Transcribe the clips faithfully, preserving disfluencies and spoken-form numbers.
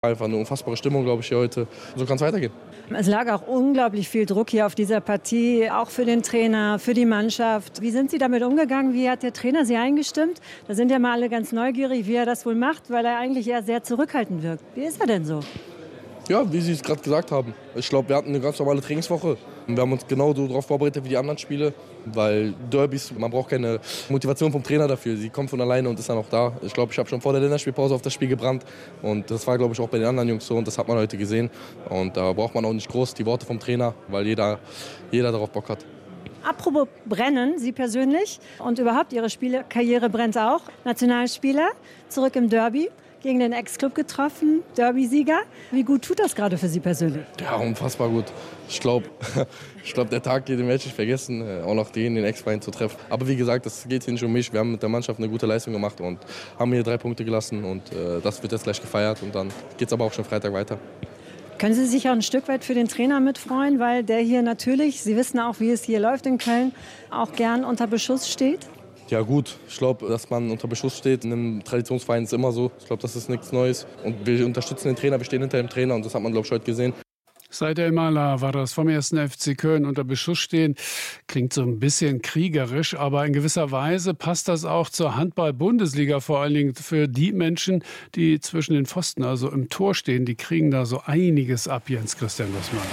Einfach eine unfassbare Stimmung, glaube ich, hier heute. So kann es weitergehen. Es lag auch unglaublich viel Druck hier auf dieser Partie, auch für den Trainer, für die Mannschaft. Wie sind Sie damit umgegangen? Wie hat der Trainer Sie eingestimmt? Da sind ja mal alle ganz neugierig, wie er das wohl macht, weil er eigentlich eher sehr zurückhaltend wirkt. Wie ist er denn so? Ja, wie Sie es gerade gesagt haben. Ich glaube, wir hatten eine ganz normale Trainingswoche. Wir haben uns genau so darauf vorbereitet wie die anderen Spiele, weil Derbys, man braucht keine Motivation vom Trainer dafür. Sie kommt von alleine und ist dann auch da. Ich glaube, ich habe schon vor der Länderspielpause auf das Spiel gebrannt und das war, glaube ich, auch bei den anderen Jungs so und das hat man heute gesehen. Und da braucht man auch nicht groß die Worte vom Trainer, weil jeder, jeder darauf Bock hat. Apropos brennen, Sie persönlich und überhaupt Ihre Spielkarriere brennt auch. Nationalspieler, zurück im Derby. Gegen den Ex-Club getroffen, Derby-Sieger. Wie gut tut das gerade für Sie persönlich? Ja, unfassbar gut. Ich glaube, ich glaub, der Tag, den werde ich nicht vergessen, auch noch den, den Ex-Verein zu treffen. Aber wie gesagt, das geht hier nicht um mich. Wir haben mit der Mannschaft eine gute Leistung gemacht und haben hier drei Punkte gelassen. Und äh, das wird jetzt gleich gefeiert und dann geht es aber auch schon Freitag weiter. Können Sie sich auch ein Stück weit für den Trainer mitfreuen, weil der hier natürlich, Sie wissen auch, wie es hier läuft in Köln, auch gern unter Beschuss steht? Ja gut, ich glaube, dass man unter Beschuss steht in einem Traditionsverein ist immer so. Ich glaube, das ist nichts Neues. Und wir unterstützen den Trainer, wir stehen hinter dem Trainer und das hat man, glaube ich, heute gesehen. Seit Elmalah war das vom ersten F C Köln unter Beschuss stehen. Klingt so ein bisschen kriegerisch, aber in gewisser Weise passt das auch zur Handball-Bundesliga, vor allen Dingen für die Menschen, die zwischen den Pfosten, also im Tor stehen. Die kriegen da so einiges ab, Jens Christian Lussmann.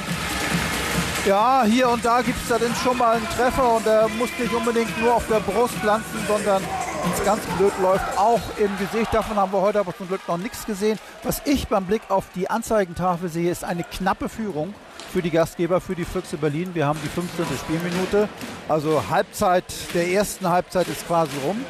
Ja, hier und da gibt es da dann schon mal einen Treffer und der muss nicht unbedingt nur auf der Brust landen, sondern wenn es ganz blöd läuft, auch im Gesicht. Davon haben wir heute aber zum Glück noch nichts gesehen. Was ich beim Blick auf die Anzeigentafel sehe, ist eine knappe Führung für die Gastgeber, für die Füchse Berlin. Wir haben die fünfzehnte Spielminute, also Halbzeit der ersten Halbzeit ist quasi rum.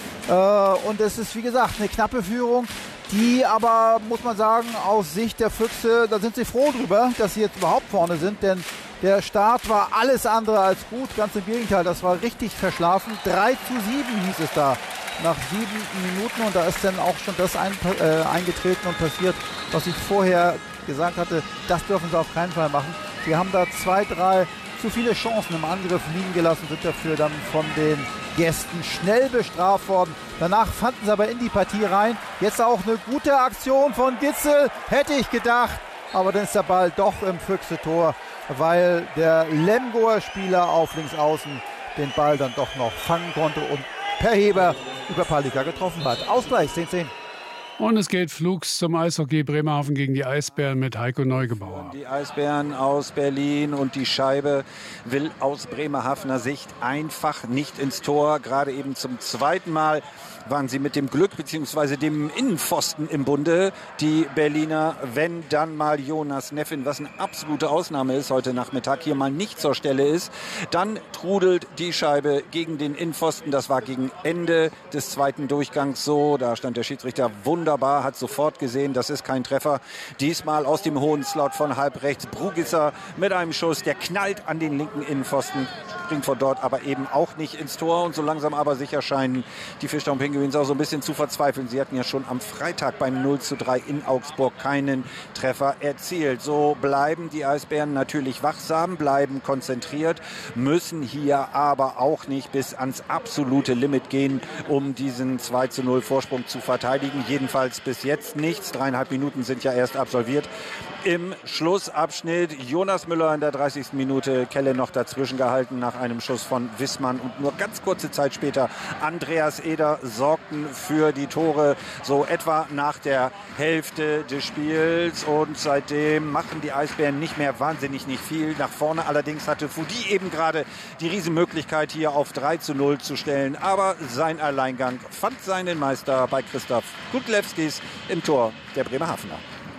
Äh, und es ist, wie gesagt, eine knappe Führung. Die aber, muss man sagen, aus Sicht der Füchse, da sind sie froh drüber, dass sie jetzt überhaupt vorne sind, denn der Start war alles andere als gut, ganz im Gegenteil, das war richtig verschlafen. drei zu sieben hieß es da nach sieben Minuten und da ist dann auch schon das ein, äh, eingetreten und passiert, was ich vorher gesagt hatte, das dürfen sie auf keinen Fall machen. Wir haben da zwei, drei zu viele Chancen im Angriff liegen gelassen, sind dafür dann von den Gästen schnell bestraft worden. Danach fanden sie aber in die Partie rein. Jetzt auch eine gute Aktion von Gitzel, hätte ich gedacht. Aber dann ist der Ball doch im Füchse-Tor, weil der Lemgoer Spieler auf links außen den Ball dann doch noch fangen konnte und per Heber über Palika getroffen hat. Ausgleich, zehn zehn. Und es geht flugs zum Eishockey Bremerhaven gegen die Eisbären mit Heiko Neugebauer. Die Eisbären aus Berlin und die Scheibe will aus Bremerhavener Sicht einfach nicht ins Tor. Gerade eben zum zweiten Mal waren sie mit dem Glück bzw. dem Innenpfosten im Bunde. Die Berliner, wenn dann mal Jonas Neffin, was eine absolute Ausnahme ist heute Nachmittag, hier mal nicht zur Stelle ist, dann trudelt die Scheibe gegen den Innenpfosten. Das war gegen Ende des zweiten Durchgangs so. Da stand der Schiedsrichter wunderbar, hat sofort gesehen, das ist kein Treffer. Diesmal aus dem hohen Slot von halb rechts Brugisser mit einem Schuss, der knallt an den linken Innenpfosten, springt von dort aber eben auch nicht ins Tor. Und so langsam aber sicher scheinen die Fischtown Penguins auch so ein bisschen zu verzweifeln. Sie hatten ja schon am Freitag beim null zu drei in Augsburg keinen Treffer erzielt. So bleiben die Eisbären natürlich wachsam, bleiben konzentriert, müssen hier aber auch nicht bis ans absolute Limit gehen, um diesen zwei zu null Vorsprung zu verteidigen. Jedenfalls bis jetzt nichts. Dreieinhalb Minuten sind ja erst absolviert. Im Schlussabschnitt Jonas Müller in der dreißigsten Minute, Kelle noch dazwischen gehalten nach einem Schuss von Wissmann und nur ganz kurze Zeit später Andreas Eder sorgten für die Tore, so etwa nach der Hälfte des Spiels und seitdem machen die Eisbären nicht mehr wahnsinnig nicht viel. Nach vorne allerdings hatte Foudy eben gerade die Riesenmöglichkeit hier auf drei zu null zu stellen, aber sein Alleingang fand seinen Meister bei Christoph Kudlewskis im Tor der Bremerhavener.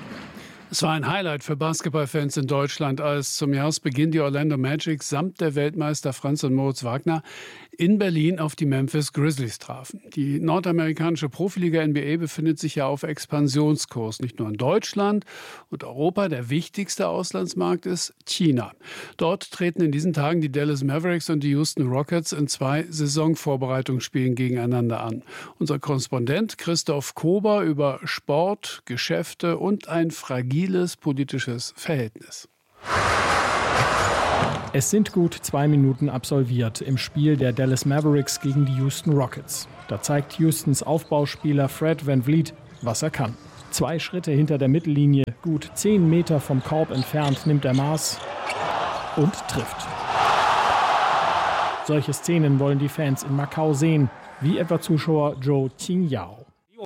Es war ein Highlight für Basketballfans in Deutschland, als zum Jahresbeginn die Orlando Magic samt der Weltmeister Franz und Moritz Wagner in Berlin auf die Memphis Grizzlies trafen. Die nordamerikanische Profiliga N B A befindet sich ja auf Expansionskurs. Nicht nur in Deutschland und Europa. Der wichtigste Auslandsmarkt ist China. Dort treten in diesen Tagen die Dallas Mavericks und die Houston Rockets in zwei Saisonvorbereitungsspielen gegeneinander an. Unser Korrespondent Christoph Kober über Sport, Geschäfte und ein fragiles politisches Verhältnis. Es sind gut zwei Minuten absolviert im Spiel der Dallas Mavericks gegen die Houston Rockets. Da zeigt Houstons Aufbauspieler Fred VanVleet, was er kann. Zwei Schritte hinter der Mittellinie, gut zehn Meter vom Korb entfernt, nimmt er Maß und trifft. Solche Szenen wollen die Fans in Macau sehen, wie etwa Zuschauer Zhou Qingyao.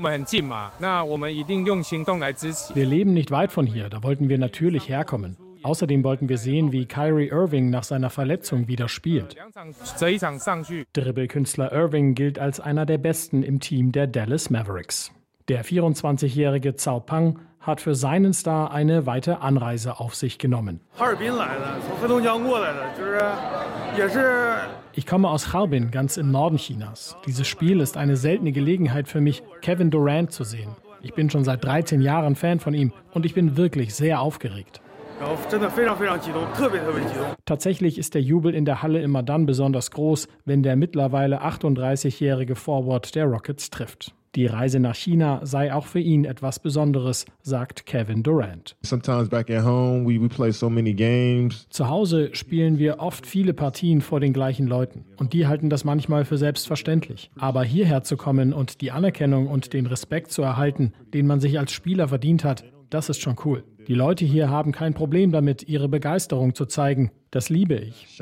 Wir leben nicht weit von hier, da wollten wir natürlich herkommen. Außerdem wollten wir sehen, wie Kyrie Irving nach seiner Verletzung wieder spielt. Dribbelkünstler Irving gilt als einer der Besten im Team der Dallas Mavericks. Der vierundzwanzigjährige Cao Pang hat für seinen Star eine weite Anreise auf sich genommen. Ich komme aus Harbin, ganz im Norden Chinas. Dieses Spiel ist eine seltene Gelegenheit für mich, Kevin Durant zu sehen. Ich bin schon seit dreizehn Jahren Fan von ihm und ich bin wirklich sehr aufgeregt. Tatsächlich ist der Jubel in der Halle immer dann besonders groß, wenn der mittlerweile achtunddreißigjährige Forward der Rockets trifft. Die Reise nach China sei auch für ihn etwas Besonderes, sagt Kevin Durant. Zu Hause spielen wir oft viele Partien vor den gleichen Leuten und die halten das manchmal für selbstverständlich. Aber hierher zu kommen und die Anerkennung und den Respekt zu erhalten, den man sich als Spieler verdient hat, das ist schon cool. Die Leute hier haben kein Problem damit, ihre Begeisterung zu zeigen. Das liebe ich.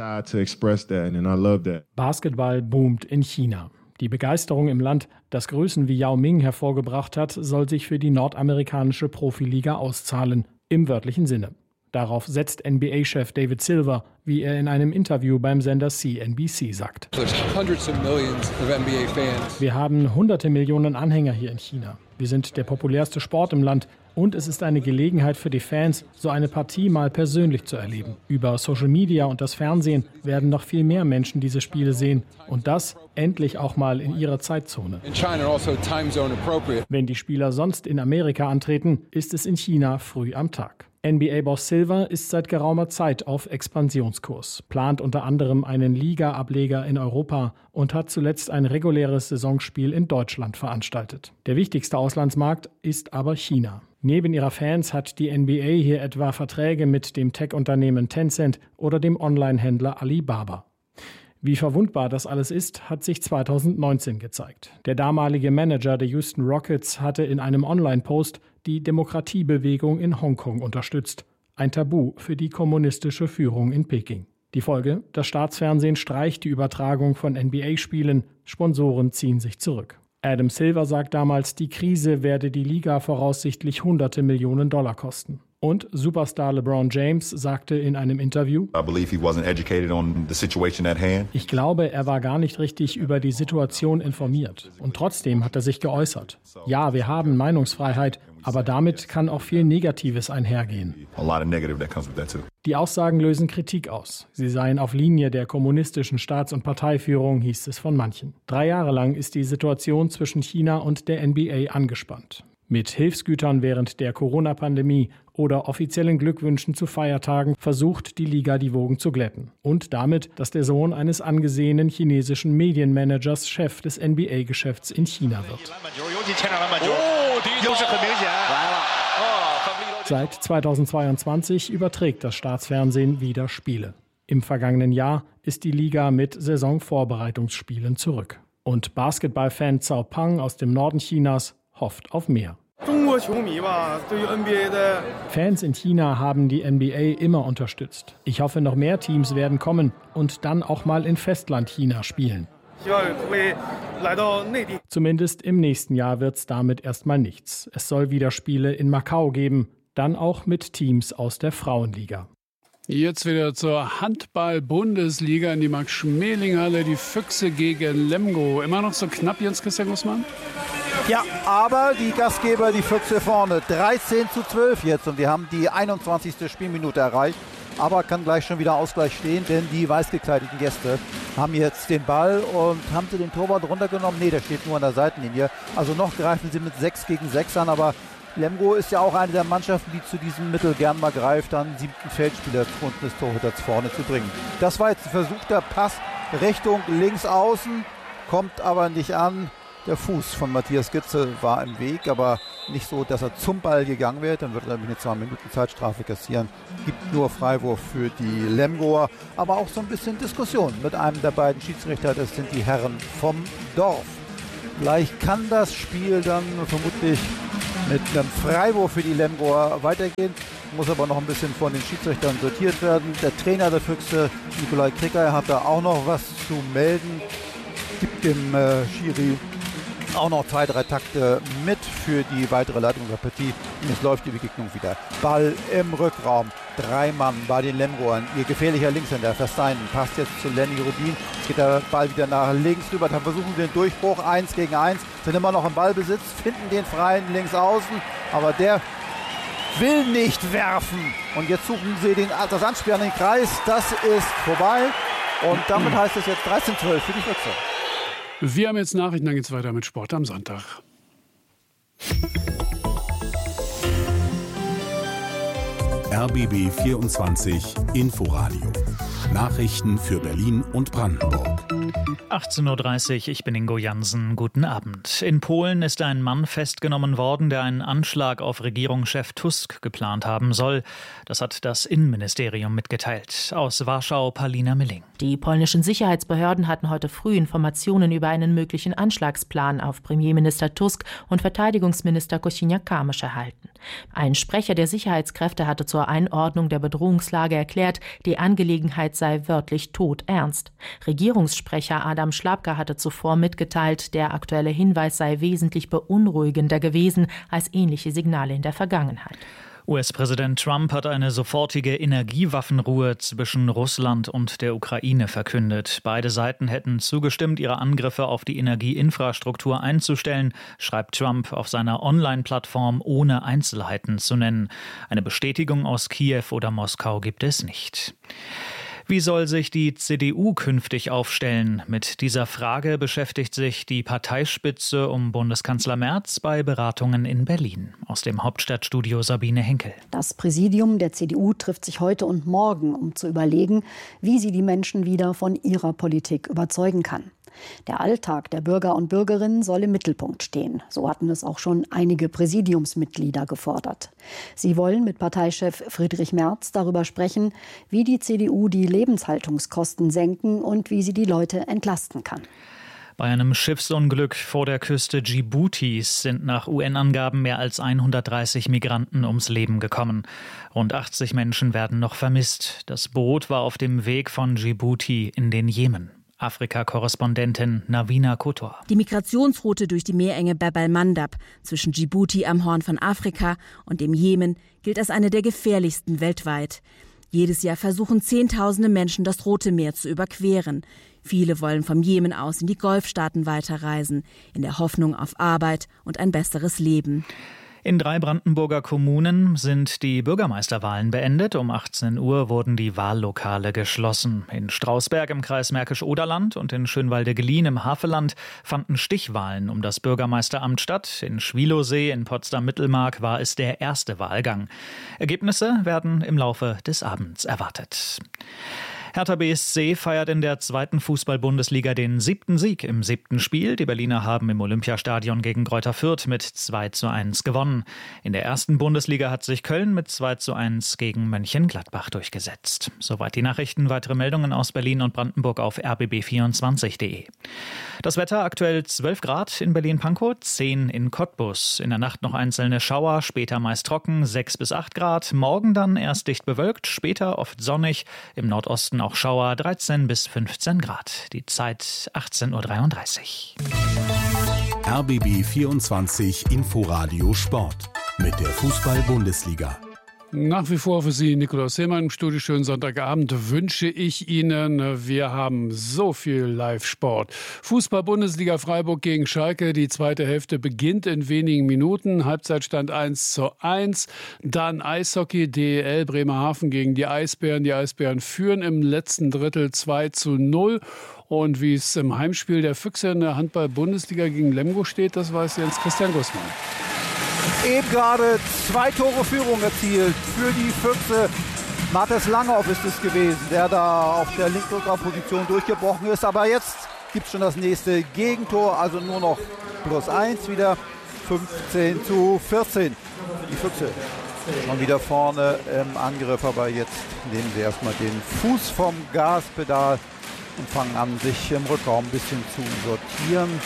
Basketball boomt in China. Die Begeisterung im Land, das Größen wie Yao Ming hervorgebracht hat, soll sich für die nordamerikanische Profiliga auszahlen, im wörtlichen Sinne. Darauf setzt N B A-Chef David Silver, wie er in einem Interview beim Sender C N B C sagt. Wir haben hunderte Millionen Anhänger hier in China. Wir sind der populärste Sport im Land und es ist eine Gelegenheit für die Fans, so eine Partie mal persönlich zu erleben. Über Social Media und das Fernsehen werden noch viel mehr Menschen diese Spiele sehen und das endlich auch mal in ihrer Zeitzone. Wenn die Spieler sonst in Amerika antreten, ist es in China früh am Tag. N B A-Boss Silver ist seit geraumer Zeit auf Expansionskurs, plant unter anderem einen Liga-Ableger in Europa und hat zuletzt ein reguläres Saisonspiel in Deutschland veranstaltet. Der wichtigste Auslandsmarkt ist aber China. Neben ihrer Fans hat die N B A hier etwa Verträge mit dem Tech-Unternehmen Tencent oder dem Online-Händler Alibaba. Wie verwundbar das alles ist, hat sich zweitausendneunzehn gezeigt. Der damalige Manager der Houston Rockets hatte in einem Online-Post die Demokratiebewegung in Hongkong unterstützt. Ein Tabu für die kommunistische Führung in Peking. Die Folge: Das Staatsfernsehen streicht die Übertragung von N B A-Spielen, Sponsoren ziehen sich zurück. Adam Silver sagt damals, die Krise werde die Liga voraussichtlich hunderte Millionen Dollar kosten. Und Superstar LeBron James sagte in einem Interview: Ich glaube, er war gar nicht richtig über die Situation informiert. Und trotzdem hat er sich geäußert. Ja, wir haben Meinungsfreiheit, aber damit kann auch viel Negatives einhergehen. Die Aussagen lösen Kritik aus. Sie seien auf Linie der kommunistischen Staats- und Parteiführung, hieß es von manchen. Drei Jahre lang ist die Situation zwischen China und der N B A angespannt. Mit Hilfsgütern während der Corona-Pandemie oder offiziellen Glückwünschen zu Feiertagen versucht die Liga, die Wogen zu glätten. Und damit, dass der Sohn eines angesehenen chinesischen Medienmanagers Chef des N B A-Geschäfts in China wird. Seit zweitausendzweiundzwanzig überträgt das Staatsfernsehen wieder Spiele. Im vergangenen Jahr ist die Liga mit Saisonvorbereitungsspielen zurück. Und Basketballfan Cao Pang aus dem Norden Chinas hofft auf mehr. Fans in China haben die N B A immer unterstützt. Ich hoffe, noch mehr Teams werden kommen und dann auch mal in Festland-China spielen. Zumindest im nächsten Jahr wird es damit erstmal nichts. Es soll wieder Spiele in Macau geben, dann auch mit Teams aus der Frauenliga. Jetzt wieder zur Handball-Bundesliga in die Max-Schmeling-Halle. Die Füchse gegen Lemgo. Immer noch so knapp, Jens-Christian Gussmann? Ja, aber die Gastgeber, die Füchse vorne, dreizehn zu zwölf jetzt und wir haben die einundzwanzigste Spielminute erreicht. Aber kann gleich schon wieder Ausgleich stehen, denn die weiß gekleideten Gäste haben jetzt den Ball und haben sie den Torwart runtergenommen? Nee, der steht nur an der Seitenlinie. Also noch greifen sie mit sechs gegen sechs an, aber Lemgo ist ja auch eine der Mannschaften, die zu diesem Mittel gern mal greift, dann einen siebten Feldspieler unten des Torhüters vorne zu bringen. Das war jetzt ein versuchter Pass Richtung links außen, kommt aber nicht an. Der Fuß von Matthias Gitzel war im Weg, aber nicht so, dass er zum Ball gegangen wird. Dann wird er nämlich eine zwei Minuten Zeitstrafe kassieren. Gibt nur Freiwurf für die Lemgoer, aber auch so ein bisschen Diskussion mit einem der beiden Schiedsrichter. Das sind die Herren vom Dorf. Vielleicht kann das Spiel dann vermutlich mit einem Freiwurf für die Lemgoer weitergehen. Muss aber noch ein bisschen von den Schiedsrichtern sortiert werden. Der Trainer der Füchse, Nikolai Kricker, hat da auch noch was zu melden. Gibt dem äh, Schiri auch noch zwei, drei Takte mit für die weitere Leitung der Partie. Und es läuft die Begegnung wieder. Ball im Rückraum. Drei Mann bei den Lemgoern. Ihr gefährlicher Linkshänder Versteinen passt jetzt zu Lenny Rubin. Jetzt geht der Ball wieder nach links rüber. Dann versuchen sie den Durchbruch. Eins gegen eins. Sind immer noch im Ballbesitz. Finden den Freien links außen. Aber der will nicht werfen. Und jetzt suchen sie den, das Anspiel an den Kreis. Das ist vorbei. Und damit heißt es jetzt dreizehn zwölf für die Füchse. Wir haben jetzt Nachrichten, dann geht es weiter mit Sport am Sonntag. R B B vierundzwanzig Inforadio. Nachrichten für Berlin und Brandenburg. achtzehn Uhr dreißig, ich bin Ingo Jansen. Guten Abend. In Polen ist ein Mann festgenommen worden, der einen Anschlag auf Regierungschef Tusk geplant haben soll. Das hat das Innenministerium mitgeteilt. Aus Warschau, Palina Milling. Die polnischen Sicherheitsbehörden hatten heute früh Informationen über einen möglichen Anschlagsplan auf Premierminister Tusk und Verteidigungsminister Kosiniak-Kamysz erhalten. Ein Sprecher der Sicherheitskräfte hatte zur Einordnung der Bedrohungslage erklärt, die Angelegenheit sei wörtlich todernst. Regierungssprecher Adam Szłapka hatte zuvor mitgeteilt, der aktuelle Hinweis sei wesentlich beunruhigender gewesen als ähnliche Signale in der Vergangenheit. U S-Präsident Trump hat eine sofortige Energiewaffenruhe zwischen Russland und der Ukraine verkündet. Beide Seiten hätten zugestimmt, ihre Angriffe auf die Energieinfrastruktur einzustellen, schreibt Trump auf seiner Online-Plattform, ohne Einzelheiten zu nennen. Eine Bestätigung aus Kiew oder Moskau gibt es nicht. Wie soll sich die C D U künftig aufstellen? Mit dieser Frage beschäftigt sich die Parteispitze um Bundeskanzler Merz bei Beratungen in Berlin. Aus dem Hauptstadtstudio Sabine Henkel. Das Präsidium der C D U trifft sich heute und morgen, um zu überlegen, wie sie die Menschen wieder von ihrer Politik überzeugen kann. Der Alltag der Bürger und Bürgerinnen soll im Mittelpunkt stehen. So hatten es auch schon einige Präsidiumsmitglieder gefordert. Sie wollen mit Parteichef Friedrich Merz darüber sprechen, wie die C D U die Lebenshaltungskosten senken und wie sie die Leute entlasten kann. Bei einem Schiffsunglück vor der Küste Djiboutis sind nach U N-Angaben mehr als hundertdreißig Migranten ums Leben gekommen. Rund achtzig Menschen werden noch vermisst. Das Boot war auf dem Weg von Djibouti in den Jemen. Afrika-Korrespondentin Navina Kotor. Die Migrationsroute durch die Meerenge Bab el-Mandab zwischen Djibouti am Horn von Afrika und dem Jemen gilt als eine der gefährlichsten weltweit. Jedes Jahr versuchen Zehntausende Menschen, das Rote Meer zu überqueren. Viele wollen vom Jemen aus in die Golfstaaten weiterreisen, in der Hoffnung auf Arbeit und ein besseres Leben. In drei Brandenburger Kommunen sind die Bürgermeisterwahlen beendet. Um achtzehn Uhr wurden die Wahllokale geschlossen. In Strausberg im Kreis Märkisch-Oderland und in Schönwalde-Gelien im Havelland fanden Stichwahlen um das Bürgermeisteramt statt. In Schwielowsee in Potsdam-Mittelmark war es der erste Wahlgang. Ergebnisse werden im Laufe des Abends erwartet. Hertha B S C feiert in der zweiten Fußball-Bundesliga den siebten Sieg im siebten Spiel. Die Berliner haben im Olympiastadion gegen Greuther Fürth mit zwei zu eins gewonnen. In der ersten Bundesliga hat sich Köln mit zwei zu eins gegen Mönchengladbach durchgesetzt. Soweit die Nachrichten. Weitere Meldungen aus Berlin und Brandenburg auf r b b vierundzwanzig punkt de. Das Wetter aktuell zwölf Grad in Berlin-Pankow, zehn in Cottbus. In der Nacht noch einzelne Schauer, später meist trocken, sechs bis acht Grad. Morgen dann erst dicht bewölkt, später oft sonnig. Im Nordosten auch Schauer, dreizehn bis fünfzehn Grad. Die Zeit achtzehn Uhr dreiunddreißig. R B B vierundzwanzig Inforadio Sport mit der Fußball-Bundesliga. Nach wie vor für Sie, Nikolaus Seemann im Studio. Schönen Sonntagabend wünsche ich Ihnen. Wir haben so viel Live-Sport. Fußball-Bundesliga Freiburg gegen Schalke. Die zweite Hälfte beginnt in wenigen Minuten. Halbzeitstand eins zu eins. Dann Eishockey, D E L Bremerhaven gegen die Eisbären. Die Eisbären führen im letzten Drittel zwei zu null. Und wie es im Heimspiel der Füchse in der Handball-Bundesliga gegen Lemgo steht, das weiß Jens Christian Gussmann. Eben gerade zwei Tore Führung erzielt für die Füchse. Matthias Langhoff ist es gewesen, der da auf der Linksrückraumposition durchgebrochen ist. Aber jetzt gibt es schon das nächste Gegentor, also nur noch plus eins wieder. fünfzehn zu vierzehn. Die Füchse schon wieder vorne im Angriff, aber jetzt nehmen sie erstmal den Fuß vom Gaspedal und fangen an, sich im Rückraum ein bisschen zu sortieren.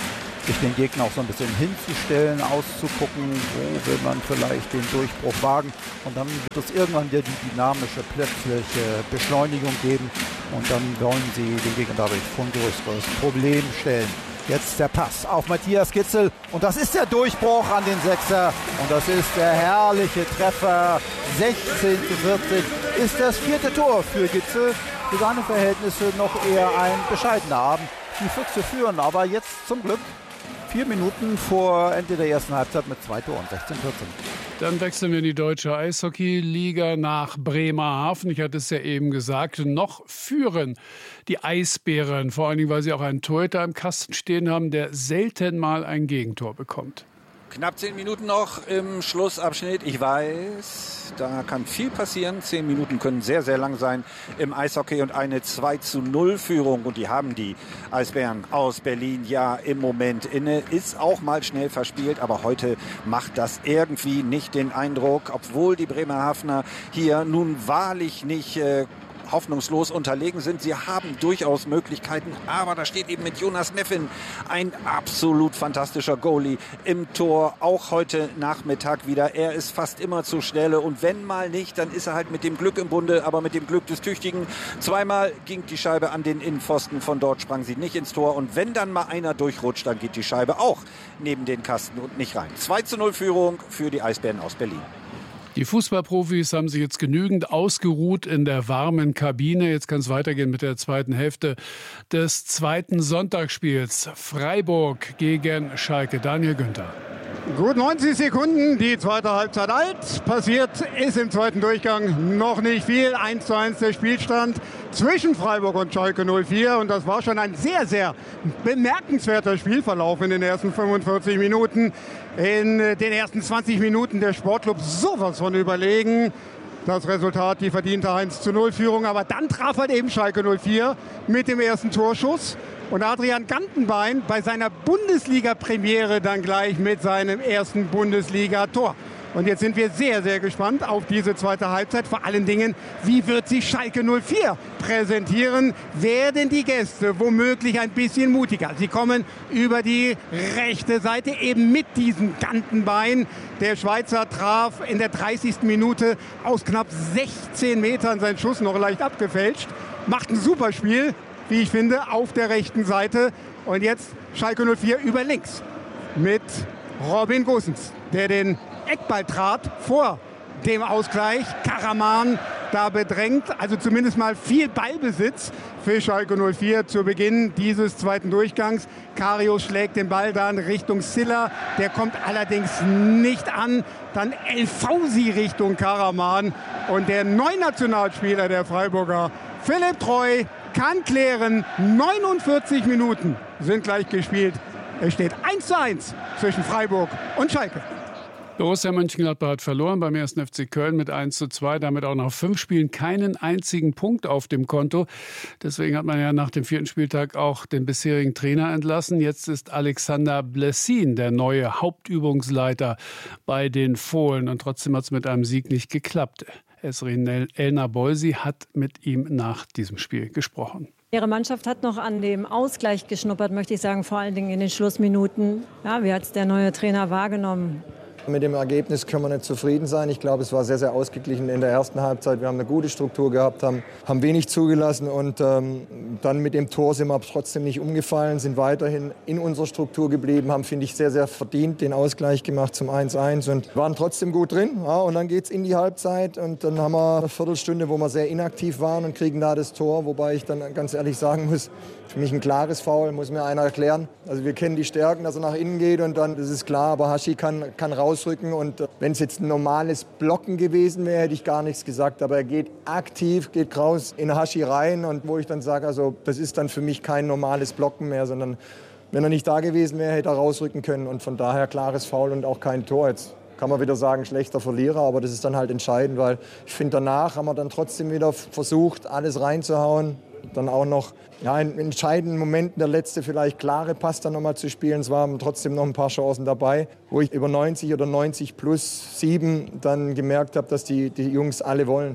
sich den Gegner auch so ein bisschen hinzustellen, auszugucken, wo will man vielleicht den Durchbruch wagen. Und dann wird es irgendwann wieder die dynamische, plötzliche Beschleunigung geben. Und dann wollen sie den Gegner dadurch vor ein größeres Problem stellen. Jetzt der Pass auf Matthias Gitzel. Und das ist der Durchbruch an den Sechser. Und das ist der herrliche Treffer. sechzehn zu vierzig ist das vierte Tor für Gitzel. Für seine Verhältnisse noch eher ein bescheidener Abend. Die Füchse führen aber jetzt zum Glück vier Minuten vor Ende der ersten Halbzeit mit zwei Toren, sechzehn vierzehn. Dann wechseln wir in die deutsche Eishockey-Liga nach Bremerhaven. Ich hatte es ja eben gesagt, noch führen die Eisbären, vor allen Dingen, weil sie auch einen Torhüter im Kasten stehen haben, der selten mal ein Gegentor bekommt. Knapp zehn Minuten noch im Schlussabschnitt. Ich weiß, da kann viel passieren. Zehn Minuten können sehr, sehr lang sein im Eishockey und eine zwei zu null Führung. Und die haben die Eisbären aus Berlin ja im Moment inne. Ist auch mal schnell verspielt, aber heute macht das irgendwie nicht den Eindruck, obwohl die Bremerhavener hier nun wahrlich nicht äh, hoffnungslos unterlegen sind. Sie haben durchaus Möglichkeiten, aber da steht eben mit Jonas Neffin ein absolut fantastischer Goalie im Tor, auch heute Nachmittag wieder. Er ist fast immer zur Stelle und wenn mal nicht, dann ist er halt mit dem Glück im Bunde, aber mit dem Glück des Tüchtigen. Zweimal ging die Scheibe an den Innenpfosten, von dort sprang sie nicht ins Tor und wenn dann mal einer durchrutscht, dann geht die Scheibe auch neben den Kasten und nicht rein. zwei zu null Führung für die Eisbären aus Berlin. Die Fußballprofis haben sich jetzt genügend ausgeruht in der warmen Kabine. Jetzt kann es weitergehen mit der zweiten Hälfte des zweiten Sonntagsspiels. Freiburg gegen Schalke. Daniel Günther. Gut neunzig Sekunden, die zweite Halbzeit alt. Passiert ist im zweiten Durchgang noch nicht viel. eins zu eins der Spielstand zwischen Freiburg und Schalke null vier. Und das war schon ein sehr, sehr bemerkenswerter Spielverlauf in den ersten fünfundvierzig Minuten. In den ersten zwanzig Minuten der Sportclub sowas von überlegen. Das Resultat, die verdiente eins zu null Führung. Aber dann traf halt eben Schalke null vier mit dem ersten Torschuss. Und Adrian Gantenbein bei seiner Bundesliga-Premiere dann gleich mit seinem ersten Bundesliga-Tor. Und jetzt sind wir sehr, sehr gespannt auf diese zweite Halbzeit. Vor allen Dingen, wie wird sich Schalke null vier präsentieren? Werden die Gäste womöglich ein bisschen mutiger? Sie kommen über die rechte Seite eben mit diesem Gantenbein. Der Schweizer traf in der dreißigsten Minute aus knapp sechzehn Metern seinen Schuss noch leicht abgefälscht. Macht ein super Spiel, wie ich finde, auf der rechten Seite. Und jetzt Schalke null vier über links mit Robin Gosens, der den Eckball trat vor dem Ausgleich. Karaman da bedrängt, also zumindest mal viel Ballbesitz für Schalke null vier zu Beginn dieses zweiten Durchgangs. Karius schlägt den Ball dann Richtung Siller, der kommt allerdings nicht an. Dann El Fausi Richtung Karaman und der Neunationalspieler der Freiburger, Philipp Treu, kann klären. neunundvierzig Minuten sind gleich gespielt. Es steht eins zu eins zwischen Freiburg und Schalke. Borussia Mönchengladbach hat verloren beim ersten F C Köln mit eins zu zwei, damit auch nach fünf Spielen keinen einzigen Punkt auf dem Konto. Deswegen hat man ja nach dem vierten Spieltag auch den bisherigen Trainer entlassen. Jetzt ist Alexander Blessin der neue Hauptübungsleiter bei den Fohlen und trotzdem hat es mit einem Sieg nicht geklappt. Esrin Elna Bolsi hat mit ihm nach diesem Spiel gesprochen. Ihre Mannschaft hat noch an dem Ausgleich geschnuppert, möchte ich sagen, vor allen Dingen in den Schlussminuten. Ja, wie hat es der neue Trainer wahrgenommen? Mit dem Ergebnis können wir nicht zufrieden sein. Ich glaube, es war sehr, sehr ausgeglichen in der ersten Halbzeit. Wir haben eine gute Struktur gehabt, haben, haben wenig zugelassen und ähm, dann mit dem Tor sind wir trotzdem nicht umgefallen, sind weiterhin in unserer Struktur geblieben, haben, finde ich, sehr, sehr verdient den Ausgleich gemacht zum eins eins und waren trotzdem gut drin. Ja, und dann geht es in die Halbzeit und dann haben wir eine Viertelstunde, wo wir sehr inaktiv waren und kriegen da das Tor, wobei ich dann ganz ehrlich sagen muss, für mich ein klares Foul, muss mir einer erklären. Also wir kennen die Stärken, dass er nach innen geht und dann, das ist klar, aber Hashi kann, kann rausrücken und wenn es jetzt ein normales Blocken gewesen wäre, hätte ich gar nichts gesagt, aber er geht aktiv, geht raus in Hashi rein und wo ich dann sage, also das ist dann für mich kein normales Blocken mehr, sondern wenn er nicht da gewesen wäre, hätte er rausrücken können und von daher klares Foul und auch kein Tor. Jetzt kann man wieder sagen, schlechter Verlierer, aber das ist dann halt entscheidend, weil ich finde, danach haben wir dann trotzdem wieder versucht, alles reinzuhauen. Dann auch noch ja, in entscheidenden Momenten, der letzte vielleicht klare Pass dann nochmal zu spielen. Es waren trotzdem noch ein paar Chancen dabei, wo ich über neunzig oder neunzig plus sieben dann gemerkt habe, dass die, die Jungs alle wollen.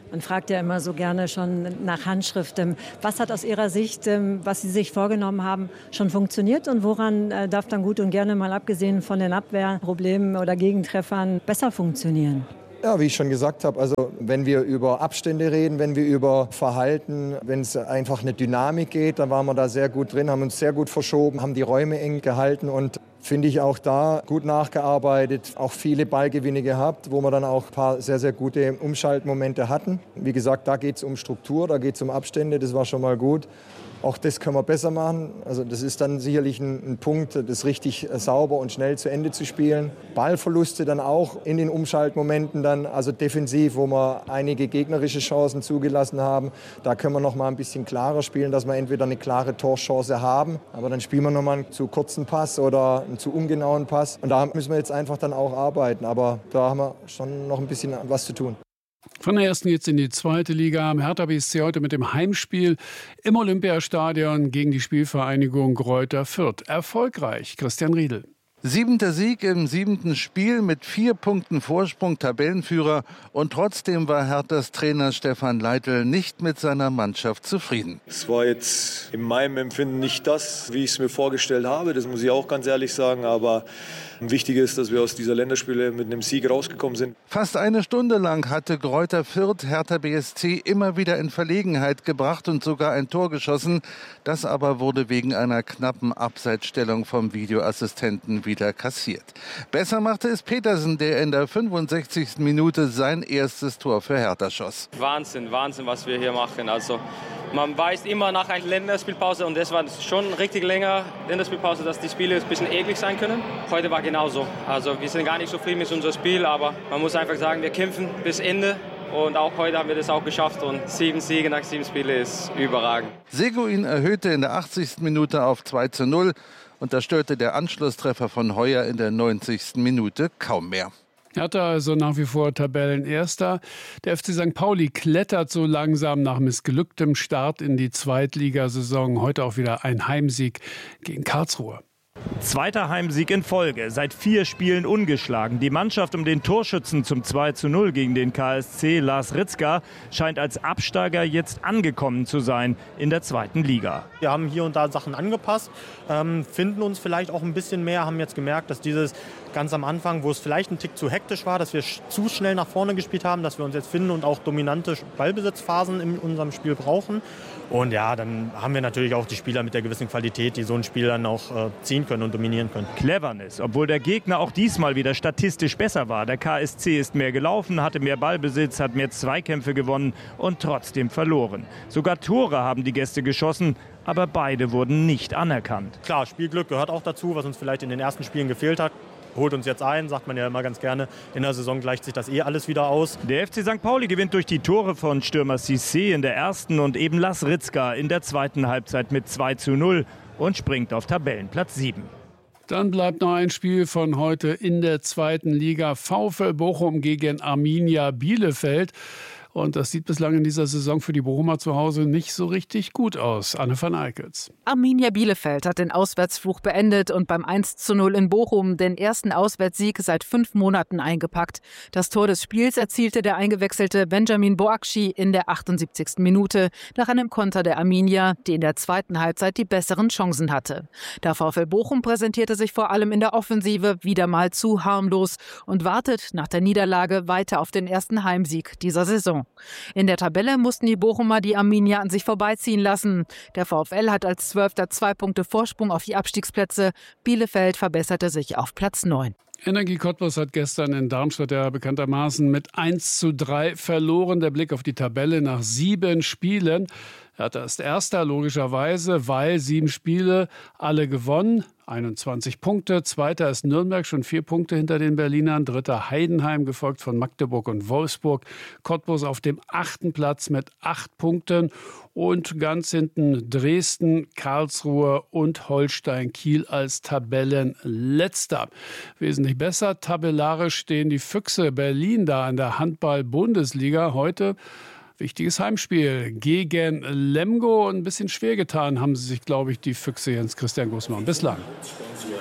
Man fragt ja immer so gerne schon nach Handschrift. Was hat aus Ihrer Sicht, was Sie sich vorgenommen haben, schon funktioniert und woran darf dann gut und gerne mal abgesehen von den Abwehrproblemen oder Gegentreffern besser funktionieren? Ja, wie ich schon gesagt habe, also wenn wir über Abstände reden, wenn wir über Verhalten, wenn es einfach eine Dynamik geht, dann waren wir da sehr gut drin, haben uns sehr gut verschoben, haben die Räume eng gehalten und finde ich auch da gut nachgearbeitet, auch viele Ballgewinne gehabt, wo wir dann auch ein paar sehr, sehr gute Umschaltmomente hatten. Wie gesagt, da geht es um Struktur, da geht es um Abstände, das war schon mal gut. Auch das können wir besser machen. Also das ist dann sicherlich ein, ein Punkt, das richtig sauber und schnell zu Ende zu spielen. Ballverluste dann auch in den Umschaltmomenten dann, also defensiv, wo wir einige gegnerische Chancen zugelassen haben. Da können wir noch mal ein bisschen klarer spielen, dass wir entweder eine klare Torchance haben, aber dann spielen wir noch mal einen zu kurzen Pass oder einen zu ungenauen Pass. Und da müssen wir jetzt einfach dann auch arbeiten. Aber da haben wir schon noch ein bisschen was zu tun. Von der ersten geht's in die zweite Liga. Hertha B S C heute mit dem Heimspiel im Olympiastadion gegen die Spielvereinigung Greuther Fürth. Erfolgreich. Christian Riedel. Siebenter Sieg im siebten Spiel mit vier Punkten Vorsprung, Tabellenführer. Und trotzdem war Herthas Trainer Stefan Leitl nicht mit seiner Mannschaft zufrieden. Es war jetzt in meinem Empfinden nicht das, wie ich es mir vorgestellt habe. Das muss ich auch ganz ehrlich sagen. Aber wichtig ist, dass wir aus dieser Länderspiele mit einem Sieg rausgekommen sind. Fast eine Stunde lang hatte Greuther Fürth Hertha B S C immer wieder in Verlegenheit gebracht und sogar ein Tor geschossen. Das aber wurde wegen einer knappen Abseitsstellung vom Videoassistenten wieder kassiert. Besser machte es Petersen, der in der fünfundsechzigsten Minute sein erstes Tor für Hertha schoss. Wahnsinn, Wahnsinn, was wir hier machen. Also man weiß immer nach einer Länderspielpause, und das war schon richtig länger Länderspielpause, dass die Spiele ein bisschen eklig sein können. Heute war genauso. Also wir sind gar nicht zufrieden mit unserem Spiel, aber man muss einfach sagen, wir kämpfen bis Ende. Und auch heute haben wir das auch geschafft. Und sieben Siege nach sieben Spielen ist überragend. Seguin erhöhte in der achtzigsten Minute auf zwei zu null. Und da störte der Anschlusstreffer von Heuer in der neunzigsten Minute kaum mehr. Hertha also nach wie vor Tabellenerster. Der F C Sankt Pauli klettert so langsam nach missglücktem Start in die Zweitligasaison. Heute auch wieder ein Heimsieg gegen Karlsruhe. Zweiter Heimsieg in Folge, seit vier Spielen ungeschlagen. Die Mannschaft um den Torschützen zum zwei zu null gegen den K S C, Lars Ritzka, scheint als Absteiger jetzt angekommen zu sein in der zweiten Liga. Wir haben hier und da Sachen angepasst, ähm, finden uns vielleicht auch ein bisschen mehr, haben jetzt gemerkt, dass dieses ganz am Anfang, wo es vielleicht ein Tick zu hektisch war, dass wir zu schnell nach vorne gespielt haben, dass wir uns jetzt finden und auch dominante Ballbesitzphasen in unserem Spiel brauchen. Und ja, dann haben wir natürlich auch die Spieler mit der gewissen Qualität, die so ein Spiel dann auch äh, ziehen können und dominieren können. Cleverness, obwohl der Gegner auch diesmal wieder statistisch besser war. Der K S C ist mehr gelaufen, hatte mehr Ballbesitz, hat mehr Zweikämpfe gewonnen und trotzdem verloren. Sogar Tore haben die Gäste geschossen, aber beide wurden nicht anerkannt. Klar, Spielglück gehört auch dazu, was uns vielleicht in den ersten Spielen gefehlt hat. Holt uns jetzt ein, sagt man ja immer ganz gerne. In der Saison gleicht sich das eh alles wieder aus. Der F C Sankt Pauli gewinnt durch die Tore von Stürmer Cissé in der ersten und eben Lars Ritzka in der zweiten Halbzeit mit zwei zu null und springt auf Tabellenplatz sieben. Dann bleibt noch ein Spiel von heute in der zweiten Liga. VfL Bochum gegen Arminia Bielefeld. Und das sieht bislang in dieser Saison für die Bochumer zu Hause nicht so richtig gut aus. Anne van Eickels. Arminia Bielefeld hat den Auswärtsfluch beendet und beim eins zu null in Bochum den ersten Auswärtssieg seit fünf Monaten eingepackt. Das Tor des Spiels erzielte der eingewechselte Benjamin Boakci in der achtundsiebzigsten Minute nach einem Konter der Arminia, die in der zweiten Halbzeit die besseren Chancen hatte. Der VfL Bochum präsentierte sich vor allem in der Offensive wieder mal zu harmlos und wartet nach der Niederlage weiter auf den ersten Heimsieg dieser Saison. In der Tabelle mussten die Bochumer die Arminia an sich vorbeiziehen lassen. Der VfL hat als Zwölfter zwei Punkte Vorsprung auf die Abstiegsplätze. Bielefeld verbesserte sich auf Platz neun. Energie Cottbus hat gestern in Darmstadt ja bekanntermaßen mit eins zu drei verloren. Der Blick auf die Tabelle nach sieben Spielen. Hertha ist Erster, logischerweise, weil sieben Spiele alle gewonnen. einundzwanzig Punkte. Zweiter ist Nürnberg, schon vier Punkte hinter den Berlinern. Dritter Heidenheim, gefolgt von Magdeburg und Wolfsburg. Cottbus auf dem achten Platz mit acht Punkten. Und ganz hinten Dresden, Karlsruhe und Holstein Kiel als Tabellenletzter. Wesentlich besser tabellarisch stehen die Füchse Berlin da in der Handball-Bundesliga heute. Wichtiges Heimspiel gegen Lemgo. Ein bisschen schwer getan haben sie sich, glaube ich, die Füchse, Jens Christian Gußmann. Bislang.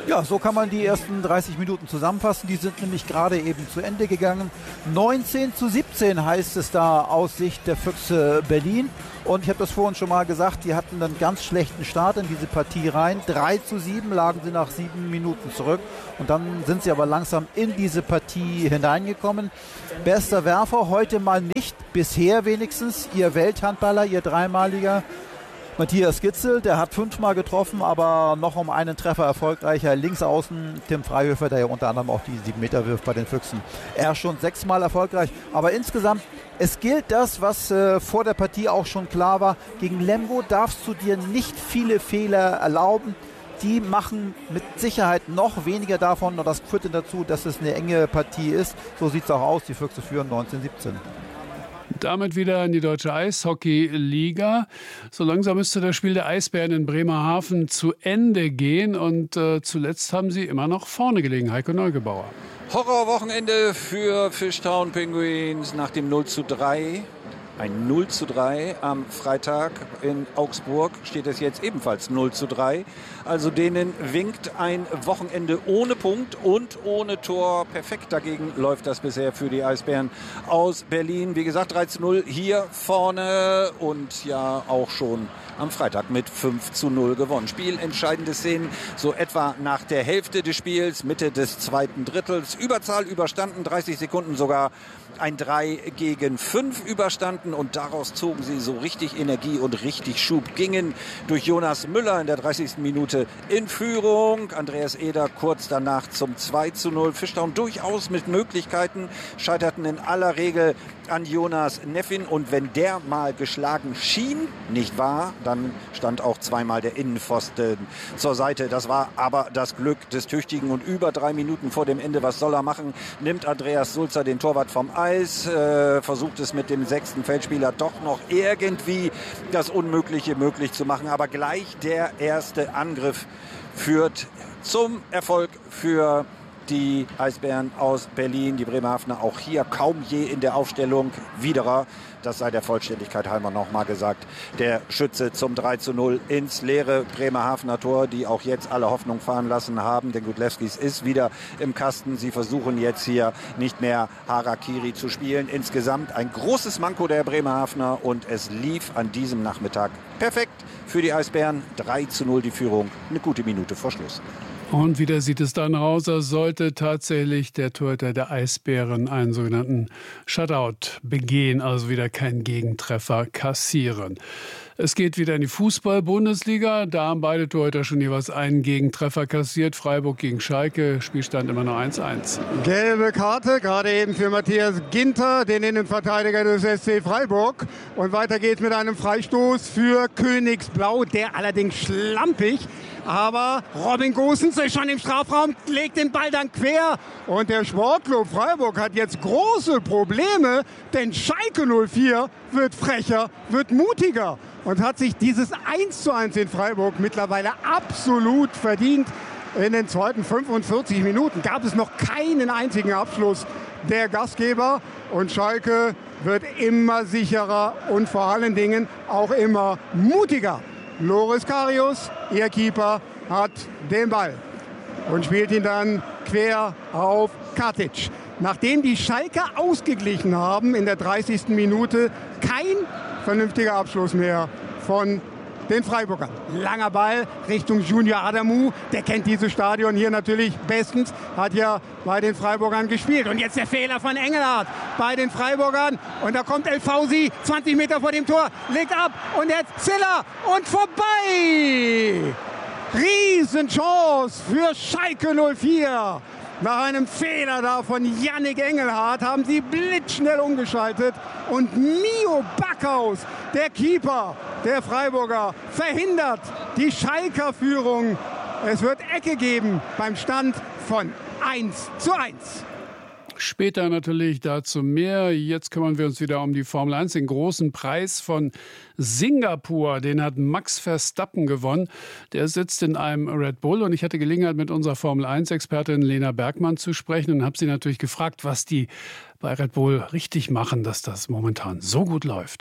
Ja, so kann man die ersten dreißig Minuten zusammenfassen. Die sind nämlich gerade eben zu Ende gegangen. neunzehn zu siebzehn heißt es da aus Sicht der Füchse Berlin. Und ich habe das vorhin schon mal gesagt, die hatten einen ganz schlechten Start in diese Partie rein. drei zu sieben lagen sie nach sieben Minuten zurück. Und dann sind sie aber langsam in diese Partie hineingekommen. Bester Werfer heute mal nicht, bisher wenigstens, ihr Welthandballer, ihr dreimaliger Matthias Gitzel, der hat fünfmal getroffen, aber noch um einen Treffer erfolgreicher. Links außen Tim Freihöfer, der ja unter anderem auch die sieben Meter wirft bei den Füchsen. Er schon sechsmal erfolgreich. Aber insgesamt, es gilt das, was äh, vor der Partie auch schon klar war. Gegen Lemgo darfst du dir nicht viele Fehler erlauben. Die machen mit Sicherheit noch weniger davon. Und das führt dazu, dass es eine enge Partie ist. So sieht es auch aus. Die Füchse führen neunzehn siebzehn. Damit wieder in die deutsche Eishockey-Liga. So langsam müsste das Spiel der Eisbären in Bremerhaven zu Ende gehen. Und äh, zuletzt haben sie immer noch vorne gelegen. Heiko Neugebauer. Horrorwochenende für Fishtown Penguins nach dem null zu drei. Ein null zu drei am Freitag in Augsburg steht es jetzt ebenfalls null zu drei. Also denen winkt ein Wochenende ohne Punkt und ohne Tor. Perfekt dagegen läuft das bisher für die Eisbären aus Berlin. Wie gesagt, drei zu null hier vorne und ja auch schon am Freitag mit fünf zu null gewonnen. Spielentscheidende Szenen so etwa nach der Hälfte des Spiels, Mitte des zweiten Drittels. Überzahl überstanden, dreißig Sekunden sogar ein drei gegen fünf überstanden und daraus zogen sie so richtig Energie und richtig Schub. Gingen durch Jonas Müller in der dreißigsten Minute in Führung. Andreas Eder kurz danach zum zwei zu null. Fishtown durchaus mit Möglichkeiten, scheiterten in aller Regel an Jonas Neffin und wenn der mal geschlagen schien, nicht wahr, dann stand auch zweimal der Innenpfosten zur Seite. Das war aber das Glück des Tüchtigen und über drei Minuten vor dem Ende, was soll er machen, nimmt Andreas Sulzer den Torwart vom Eis, äh, versucht es mit dem sechsten Feldspieler doch noch irgendwie das Unmögliche möglich zu machen, aber gleich der erste Angriff führt zum Erfolg für die Eisbären aus Berlin, die Bremerhavener auch hier kaum je in der Aufstellung. Widerer, das sei der Vollständigkeit halber noch mal gesagt, der Schütze zum drei zu null ins leere Bremerhavener Tor, die auch jetzt alle Hoffnung fahren lassen haben, denn Gudlewskis ist wieder im Kasten. Sie versuchen jetzt hier nicht mehr Harakiri zu spielen. Insgesamt ein großes Manko der Bremerhavener und es lief an diesem Nachmittag perfekt für die Eisbären. drei zu null die Führung, eine gute Minute vor Schluss. Und wieder sieht es dann aus, als sollte tatsächlich der Torhüter der Eisbären einen sogenannten Shutout begehen, also wieder keinen Gegentreffer kassieren. Es geht wieder in die Fußball-Bundesliga. Da haben beide Torhüter schon jeweils einen Gegentreffer kassiert. Freiburg gegen Schalke, Spielstand immer noch eins eins. Gelbe Karte, gerade eben für Matthias Ginter, den Innenverteidiger des S C Freiburg. Und weiter geht's mit einem Freistoß für Königsblau, der allerdings schlampig. Aber Robin Gosens ist schon im Strafraum, legt den Ball dann quer. Und der Sportclub Freiburg hat jetzt große Probleme, denn Schalke null vier wird frecher, wird mutiger und hat sich dieses eins zu eins in Freiburg mittlerweile absolut verdient. In den zweiten fünfundvierzig Minuten gab es noch keinen einzigen Abschluss der Gastgeber. Und Schalke wird immer sicherer und vor allen Dingen auch immer mutiger. Loris Karius, ihr Keeper, hat den Ball und spielt ihn dann quer auf Katic. Nachdem die Schalker ausgeglichen haben in der dreißigsten Minute, kein vernünftiger Abschluss mehr von den Freiburgern. Langer Ball Richtung Junior Adamu, der kennt dieses Stadion hier natürlich bestens, hat ja bei den Freiburgern gespielt. Und jetzt der Fehler von Engelhardt bei den Freiburgern. Und da kommt El Fausi, zwanzig Meter vor dem Tor, legt ab und jetzt Ziller und vorbei! Riesenchance für Schalke null vier. Nach einem Fehler da von Yannick Engelhardt haben sie blitzschnell umgeschaltet und Mio Backhaus, der Keeper der Freiburger, verhindert die Schalker Führung. Es wird Ecke geben beim Stand von eins zu eins. Später natürlich dazu mehr. Jetzt kümmern wir uns wieder um die Formel eins, den großen Preis von Singapur. Den hat Max Verstappen gewonnen. Der sitzt in einem Red Bull und ich hatte Gelegenheit, mit unserer Formel eins Expertin Lena Bergmann zu sprechen und habe sie natürlich gefragt, was die bei Red Bull richtig machen, dass das momentan so gut läuft.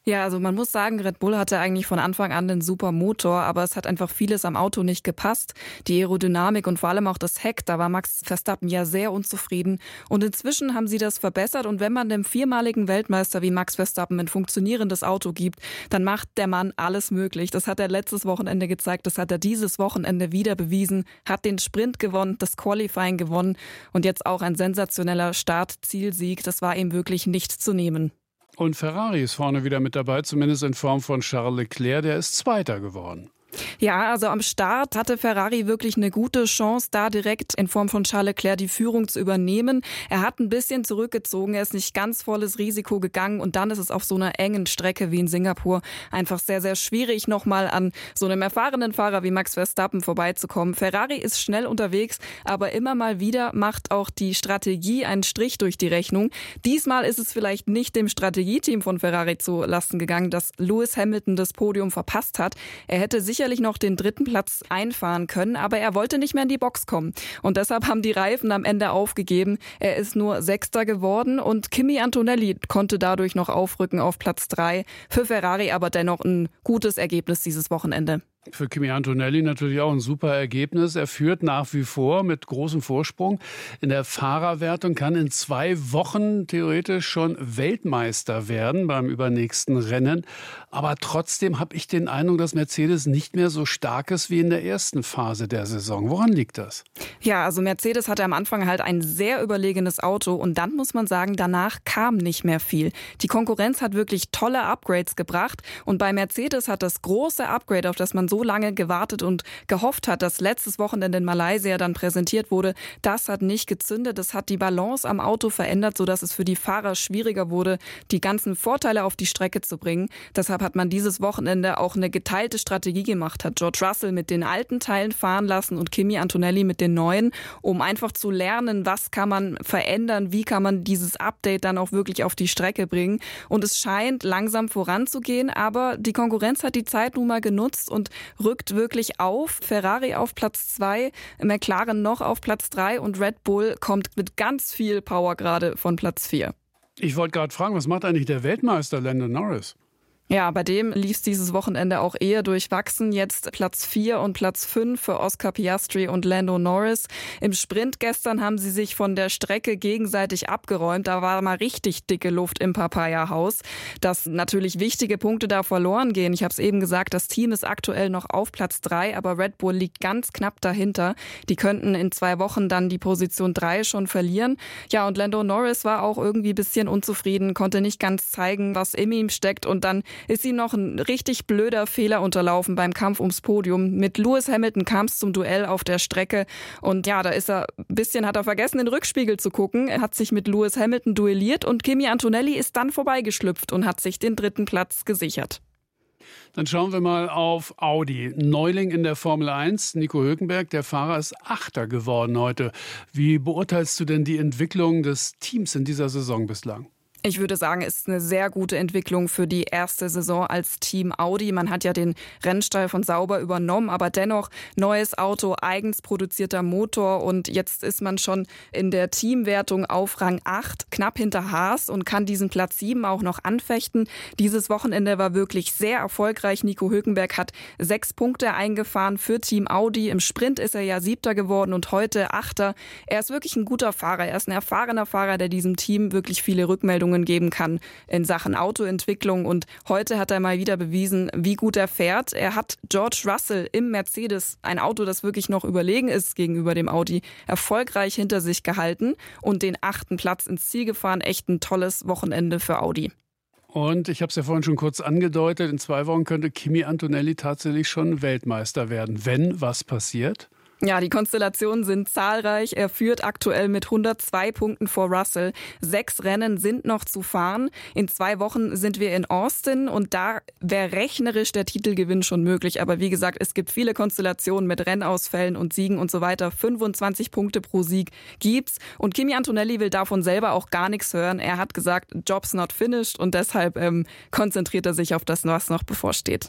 Ja, also man muss sagen, Red Bull hatte eigentlich von Anfang an einen super Motor, aber es hat einfach vieles am Auto nicht gepasst. Die Aerodynamik und vor allem auch das Heck, da war Max Verstappen ja sehr unzufrieden. Und inzwischen haben sie das verbessert und wenn man dem viermaligen Weltmeister wie Max Verstappen ein funktionierendes Auto gibt, dann macht der Mann alles möglich. Das hat er letztes Wochenende gezeigt, das hat er dieses Wochenende wieder bewiesen, hat den Sprint gewonnen, das Qualifying gewonnen und jetzt auch ein sensationeller Start-Zielsieg. Das war ihm wirklich nicht zu nehmen. Und Ferrari ist vorne wieder mit dabei, zumindest in Form von Charles Leclerc, der ist Zweiter geworden. Ja, also am Start hatte Ferrari wirklich eine gute Chance, da direkt in Form von Charles Leclerc die Führung zu übernehmen. Er hat ein bisschen zurückgezogen, er ist nicht ganz volles Risiko gegangen und dann ist es auf so einer engen Strecke wie in Singapur einfach sehr, sehr schwierig, nochmal an so einem erfahrenen Fahrer wie Max Verstappen vorbeizukommen. Ferrari ist schnell unterwegs, aber immer mal wieder macht auch die Strategie einen Strich durch die Rechnung. Diesmal ist es vielleicht nicht dem Strategieteam von Ferrari zu Lasten gegangen, dass Lewis Hamilton das Podium verpasst hat. Er hätte sicher sicherlich noch den dritten Platz einfahren können, aber er wollte nicht mehr in die Box kommen. Und deshalb haben die Reifen am Ende aufgegeben. Er ist nur Sechster geworden und Kimi Antonelli konnte dadurch noch aufrücken auf Platz drei. Für Ferrari aber dennoch ein gutes Ergebnis dieses Wochenende. Für Kimi Antonelli natürlich auch ein super Ergebnis. Er führt nach wie vor mit großem Vorsprung in der Fahrerwertung, kann in zwei Wochen theoretisch schon Weltmeister werden beim übernächsten Rennen. Aber trotzdem habe ich den Eindruck, dass Mercedes nicht mehr so stark ist wie in der ersten Phase der Saison. Woran liegt das? Ja, also Mercedes hatte am Anfang halt ein sehr überlegenes Auto und dann muss man sagen, danach kam nicht mehr viel. Die Konkurrenz hat wirklich tolle Upgrades gebracht und bei Mercedes hat das große Upgrade, auf das man so so lange gewartet und gehofft hat, dass letztes Wochenende in Malaysia dann präsentiert wurde, das hat nicht gezündet. Das hat die Balance am Auto verändert, sodass es für die Fahrer schwieriger wurde, die ganzen Vorteile auf die Strecke zu bringen. Deshalb hat man dieses Wochenende auch eine geteilte Strategie gemacht, hat George Russell mit den alten Teilen fahren lassen und Kimi Antonelli mit den neuen, um einfach zu lernen, was kann man verändern, wie kann man dieses Update dann auch wirklich auf die Strecke bringen. Und es scheint langsam voranzugehen, aber die Konkurrenz hat die Zeit nun mal genutzt und rückt wirklich auf. Ferrari auf Platz zwei, McLaren noch auf Platz drei und Red Bull kommt mit ganz viel Power gerade von Platz vier. Ich wollte gerade fragen, was macht eigentlich der Weltmeister Lando Norris? Ja, bei dem lief es dieses Wochenende auch eher durchwachsen. Jetzt Platz vier und Platz fünf für Oscar Piastri und Lando Norris. Im Sprint gestern haben sie sich von der Strecke gegenseitig abgeräumt. Da war mal richtig dicke Luft im Papaya-Haus. Dass natürlich wichtige Punkte da verloren gehen. Ich habe es eben gesagt, das Team ist aktuell noch auf Platz drei, aber Red Bull liegt ganz knapp dahinter. Die könnten in zwei Wochen dann die Position drei schon verlieren. Ja, und Lando Norris war auch irgendwie ein bisschen unzufrieden, konnte nicht ganz zeigen, was in ihm steckt und dann ist ihm noch ein richtig blöder Fehler unterlaufen beim Kampf ums Podium. Mit Lewis Hamilton kam es zum Duell auf der Strecke und ja, da ist er ein bisschen, hat er vergessen, in den Rückspiegel zu gucken. Er hat sich mit Lewis Hamilton duelliert und Kimi Antonelli ist dann vorbeigeschlüpft und hat sich den dritten Platz gesichert. Dann schauen wir mal auf Audi. Neuling in der Formel eins, Nico Hülkenberg, der Fahrer ist Achter geworden heute. Wie beurteilst du denn die Entwicklung des Teams in dieser Saison bislang? Ich würde sagen, es ist eine sehr gute Entwicklung für die erste Saison als Team Audi. Man hat ja den Rennstall von Sauber übernommen, aber dennoch neues Auto, eigens produzierter Motor und jetzt ist man schon in der Teamwertung auf Rang acht, knapp hinter Haas und kann diesen Platz sieben auch noch anfechten. Dieses Wochenende war wirklich sehr erfolgreich. Nico Hülkenberg hat sechs Punkte eingefahren für Team Audi. Im Sprint ist er ja Siebter geworden und heute Achter. Er ist wirklich ein guter Fahrer. Er ist ein erfahrener Fahrer, der diesem Team wirklich viele Rückmeldungen geben kann in Sachen Autoentwicklung. Und heute hat er mal wieder bewiesen, wie gut er fährt. Er hat George Russell im Mercedes, ein Auto, das wirklich noch überlegen ist gegenüber dem Audi, erfolgreich hinter sich gehalten und den achten Platz ins Ziel gefahren. Echt ein tolles Wochenende für Audi. Und ich habe es ja vorhin schon kurz angedeutet, in zwei Wochen könnte Kimi Antonelli tatsächlich schon Weltmeister werden, wenn was passiert. Ja, die Konstellationen sind zahlreich. Er führt aktuell mit hundertzwei Punkten vor Russell. Sechs Rennen sind noch zu fahren. In zwei Wochen sind wir in Austin und da wäre rechnerisch der Titelgewinn schon möglich. Aber wie gesagt, es gibt viele Konstellationen mit Rennausfällen und Siegen und so weiter. fünfundzwanzig Punkte pro Sieg gibt's. Und Kimi Antonelli will davon selber auch gar nichts hören. Er hat gesagt, Job's not finished und deshalb ähm, konzentriert er sich auf das, was noch bevorsteht.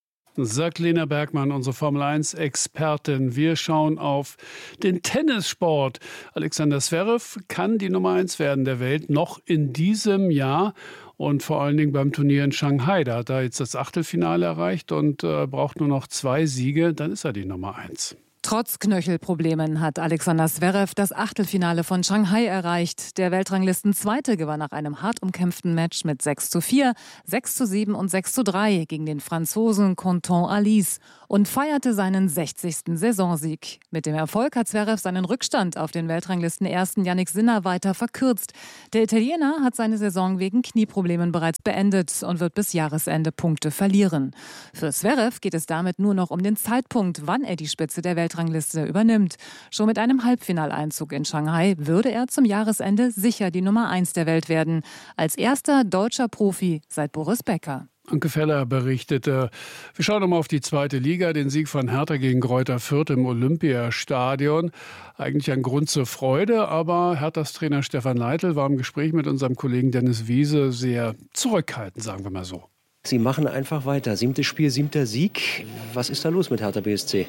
Sagt Lena Bergmann, unsere Formel eins Expertin. Wir schauen auf den Tennissport. Alexander Zverev kann die Nummer eins werden der Welt noch in diesem Jahr. und vor allen Dingen beim Turnier in Shanghai. Da hat er jetzt das Achtelfinale erreicht und äh, braucht nur noch zwei Siege, dann ist er die Nummer eins. Trotz Knöchelproblemen hat Alexander Zverev das Achtelfinale von Shanghai erreicht. Der Weltranglistenzweite gewann nach einem hart umkämpften Match mit sechs zu vier, sechs zu sieben und sechs zu drei gegen den Franzosen Quentin Alice und feierte seinen sechzigsten Saisonsieg. Mit dem Erfolg hat Zverev seinen Rückstand auf den Weltranglistenersten Jannik Sinner weiter verkürzt. Der Italiener hat seine Saison wegen Knieproblemen bereits beendet und wird bis Jahresende Punkte verlieren. Für Zverev geht es damit nur noch um den Zeitpunkt, wann er die Spitze der Weltrangliste übernimmt. Schon mit einem Halbfinaleinzug in Shanghai würde er zum Jahresende sicher die Nummer eins der Welt werden. Als erster deutscher Profi seit Boris Becker. Anke Feller berichtete. Wir schauen nochmal auf die zweite Liga, den Sieg von Hertha gegen Greuther Fürth im Olympiastadion. Eigentlich ein Grund zur Freude, aber Herthas Trainer Stefan Leitl war im Gespräch mit unserem Kollegen Dennis Wiese sehr zurückhaltend, sagen wir mal so. Sie machen einfach weiter. Siebtes Spiel, siebter Sieg. Was ist da los mit Hertha B S C?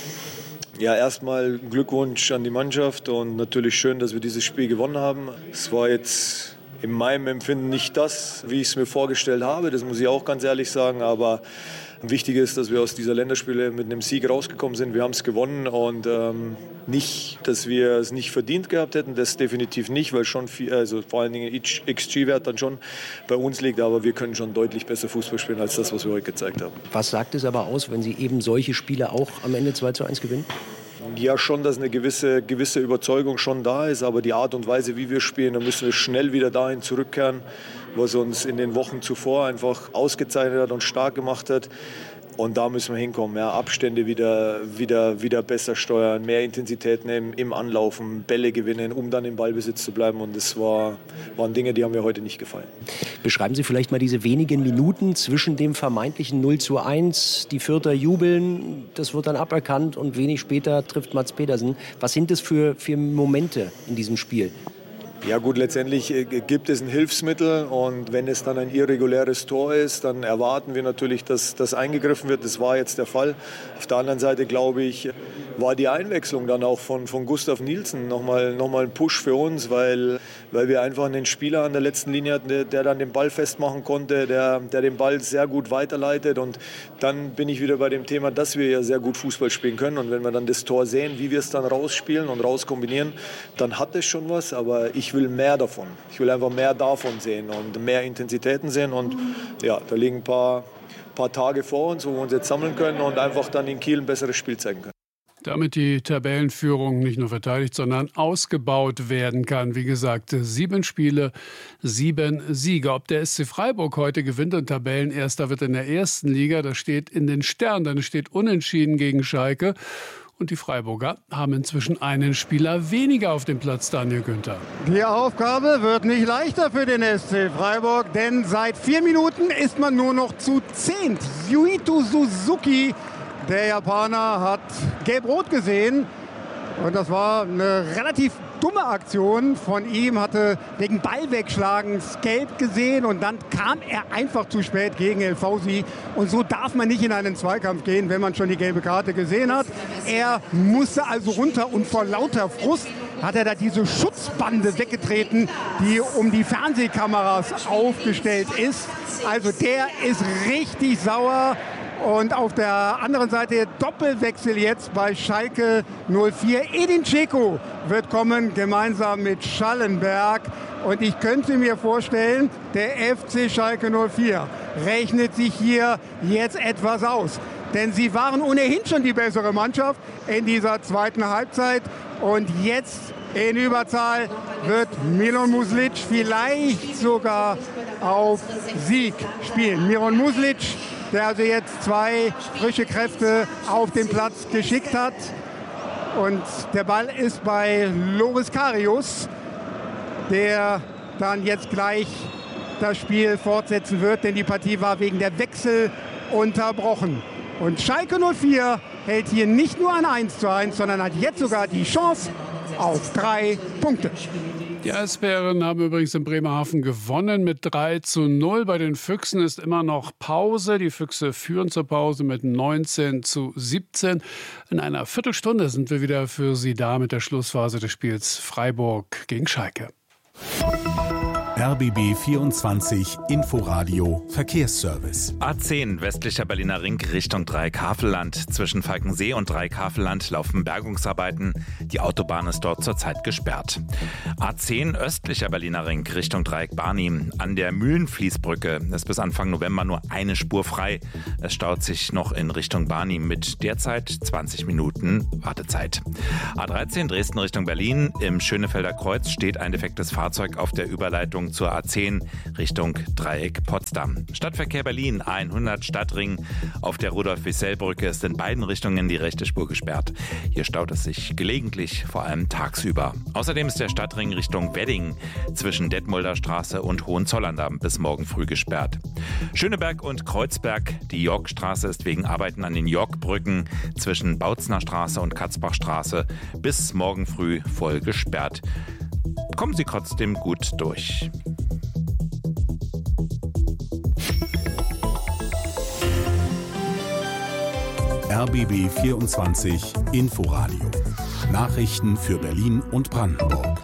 Ja, erstmal Glückwunsch an die Mannschaft und natürlich schön, dass wir dieses Spiel gewonnen haben. Es war jetzt in meinem Empfinden nicht das, wie ich es mir vorgestellt habe, das muss ich auch ganz ehrlich sagen, aber wichtig ist, dass wir aus dieser Länderspiele mit einem Sieg rausgekommen sind. Wir haben es gewonnen und ähm, nicht, dass wir es nicht verdient gehabt hätten, das definitiv nicht, weil schon viel, also vor allen Dingen X G-Wert dann schon bei uns liegt, aber wir können schon deutlich besser Fußball spielen als das, was wir heute gezeigt haben. Was sagt es aber aus, wenn Sie eben solche Spiele auch am Ende zwei zu eins gewinnen? Ja, schon, dass eine gewisse, gewisse Überzeugung schon da ist, aber die Art und Weise, wie wir spielen, da müssen wir schnell wieder dahin zurückkehren, was uns in den Wochen zuvor einfach ausgezeichnet hat und stark gemacht hat. Und da müssen wir hinkommen, ja, Abstände wieder, wieder, wieder besser steuern, mehr Intensität nehmen im Anlaufen, Bälle gewinnen, um dann im Ballbesitz zu bleiben. Und das war, waren Dinge, die haben mir heute nicht gefallen. Beschreiben Sie vielleicht mal diese wenigen Minuten zwischen dem vermeintlichen null zu eins, die Fürther jubeln, das wird dann aberkannt und wenig später trifft Mads Pedersen. Was sind das für, für Momente in diesem Spiel? Ja gut, letztendlich gibt es ein Hilfsmittel und wenn es dann ein irreguläres Tor ist, dann erwarten wir natürlich, dass das eingegriffen wird. Das war jetzt der Fall. Auf der anderen Seite, glaube ich, war die Einwechslung dann auch von, von Gustav Nielsen nochmal noch mal ein Push für uns, weil, weil wir einfach einen Spieler an der letzten Linie hatten, der, der dann den Ball festmachen konnte, der, der den Ball sehr gut weiterleitet. Und dann bin ich wieder bei dem Thema, dass wir ja sehr gut Fußball spielen können. Und wenn wir dann das Tor sehen, wie wir es dann rausspielen und rauskombinieren, dann hat es schon was, aber ich Ich will mehr davon. Ich will einfach mehr davon sehen und mehr Intensitäten sehen. Und ja, da liegen ein paar, paar Tage vor uns, wo wir uns jetzt sammeln können und einfach dann in Kiel ein besseres Spiel zeigen können. Damit die Tabellenführung nicht nur verteidigt, sondern ausgebaut werden kann. Wie gesagt, sieben Spiele, sieben Siege. Ob der S C Freiburg heute gewinnt und Tabellenerster wird in der ersten Liga, das steht in den Sternen. Dann steht unentschieden gegen Schalke. Und die Freiburger haben inzwischen einen Spieler weniger auf dem Platz, Daniel Günther. Die Aufgabe wird nicht leichter für den S C Freiburg, denn seit vier Minuten ist man nur noch zu zehnt. Yuito Suzuki, der Japaner, hat gelb-rot gesehen. Und das war eine relativ dumme Aktion von ihm, hatte wegen Ballwegschlagens gelb gesehen und dann kam er einfach zu spät gegen El Fauzi. Und so darf man nicht in einen Zweikampf gehen, wenn man schon die gelbe Karte gesehen hat. Er musste also runter und vor lauter Frust hat er da diese Schutzbande weggetreten, die um die Fernsehkameras aufgestellt ist. Also der ist richtig sauer. Und auf der anderen Seite Doppelwechsel jetzt bei Schalke null vier. Edin Dzeko wird kommen, gemeinsam mit Schallenberg. Und ich könnte mir vorstellen, der F C Schalke null vier rechnet sich hier jetzt etwas aus. Denn sie waren ohnehin schon die bessere Mannschaft in dieser zweiten Halbzeit. Und jetzt in Überzahl wird Miron Muslic vielleicht sogar auf Sieg spielen. Miron Muslic, der also jetzt zwei frische Kräfte auf den Platz geschickt hat. Und der Ball ist bei Loris Karius, der dann jetzt gleich das Spiel fortsetzen wird, denn die Partie war wegen der Wechsel unterbrochen. Und Schalke null vier hält hier nicht nur ein eins zu eins, sondern hat jetzt sogar die Chance auf drei Punkte. Die Eisbären haben übrigens in Bremerhaven gewonnen mit drei zu null. Bei den Füchsen ist immer noch Pause. Die Füchse führen zur Pause mit neunzehn zu siebzehn. In einer Viertelstunde sind wir wieder für Sie da mit der Schlussphase des Spiels Freiburg gegen Schalke. R B B vierundzwanzig Inforadio Verkehrsservice. A zehn westlicher Berliner Ring Richtung Dreieck-Havelland. Zwischen Falkensee und Dreieck-Havelland laufen Bergungsarbeiten. Die Autobahn ist dort zurzeit gesperrt. A zehn östlicher Berliner Ring Richtung Dreieck-Barnim. An der Mühlenfließbrücke ist bis Anfang November nur eine Spur frei. Es staut sich noch in Richtung Barnim mit derzeit zwanzig Minuten Wartezeit. A dreizehn Dresden Richtung Berlin. Im Schönefelder Kreuz steht ein defektes Fahrzeug auf der Überleitung zur A zehn Richtung Dreieck Potsdam. Stadtverkehr Berlin A hundert Stadtring. Auf der Rudolf-Wissell-Brücke ist in beiden Richtungen die rechte Spur gesperrt. Hier staut es sich gelegentlich, vor allem tagsüber. Außerdem ist der Stadtring Richtung Wedding zwischen Detmolder Straße und Hohenzollern bis morgen früh gesperrt. Schöneberg und Kreuzberg. Die Yorkstraße ist wegen Arbeiten an den Yorkbrücken zwischen Bautzner Straße und Katzbachstraße bis morgen früh voll gesperrt. Kommen Sie trotzdem gut durch. R B B vierundzwanzig Inforadio. Nachrichten für Berlin und Brandenburg.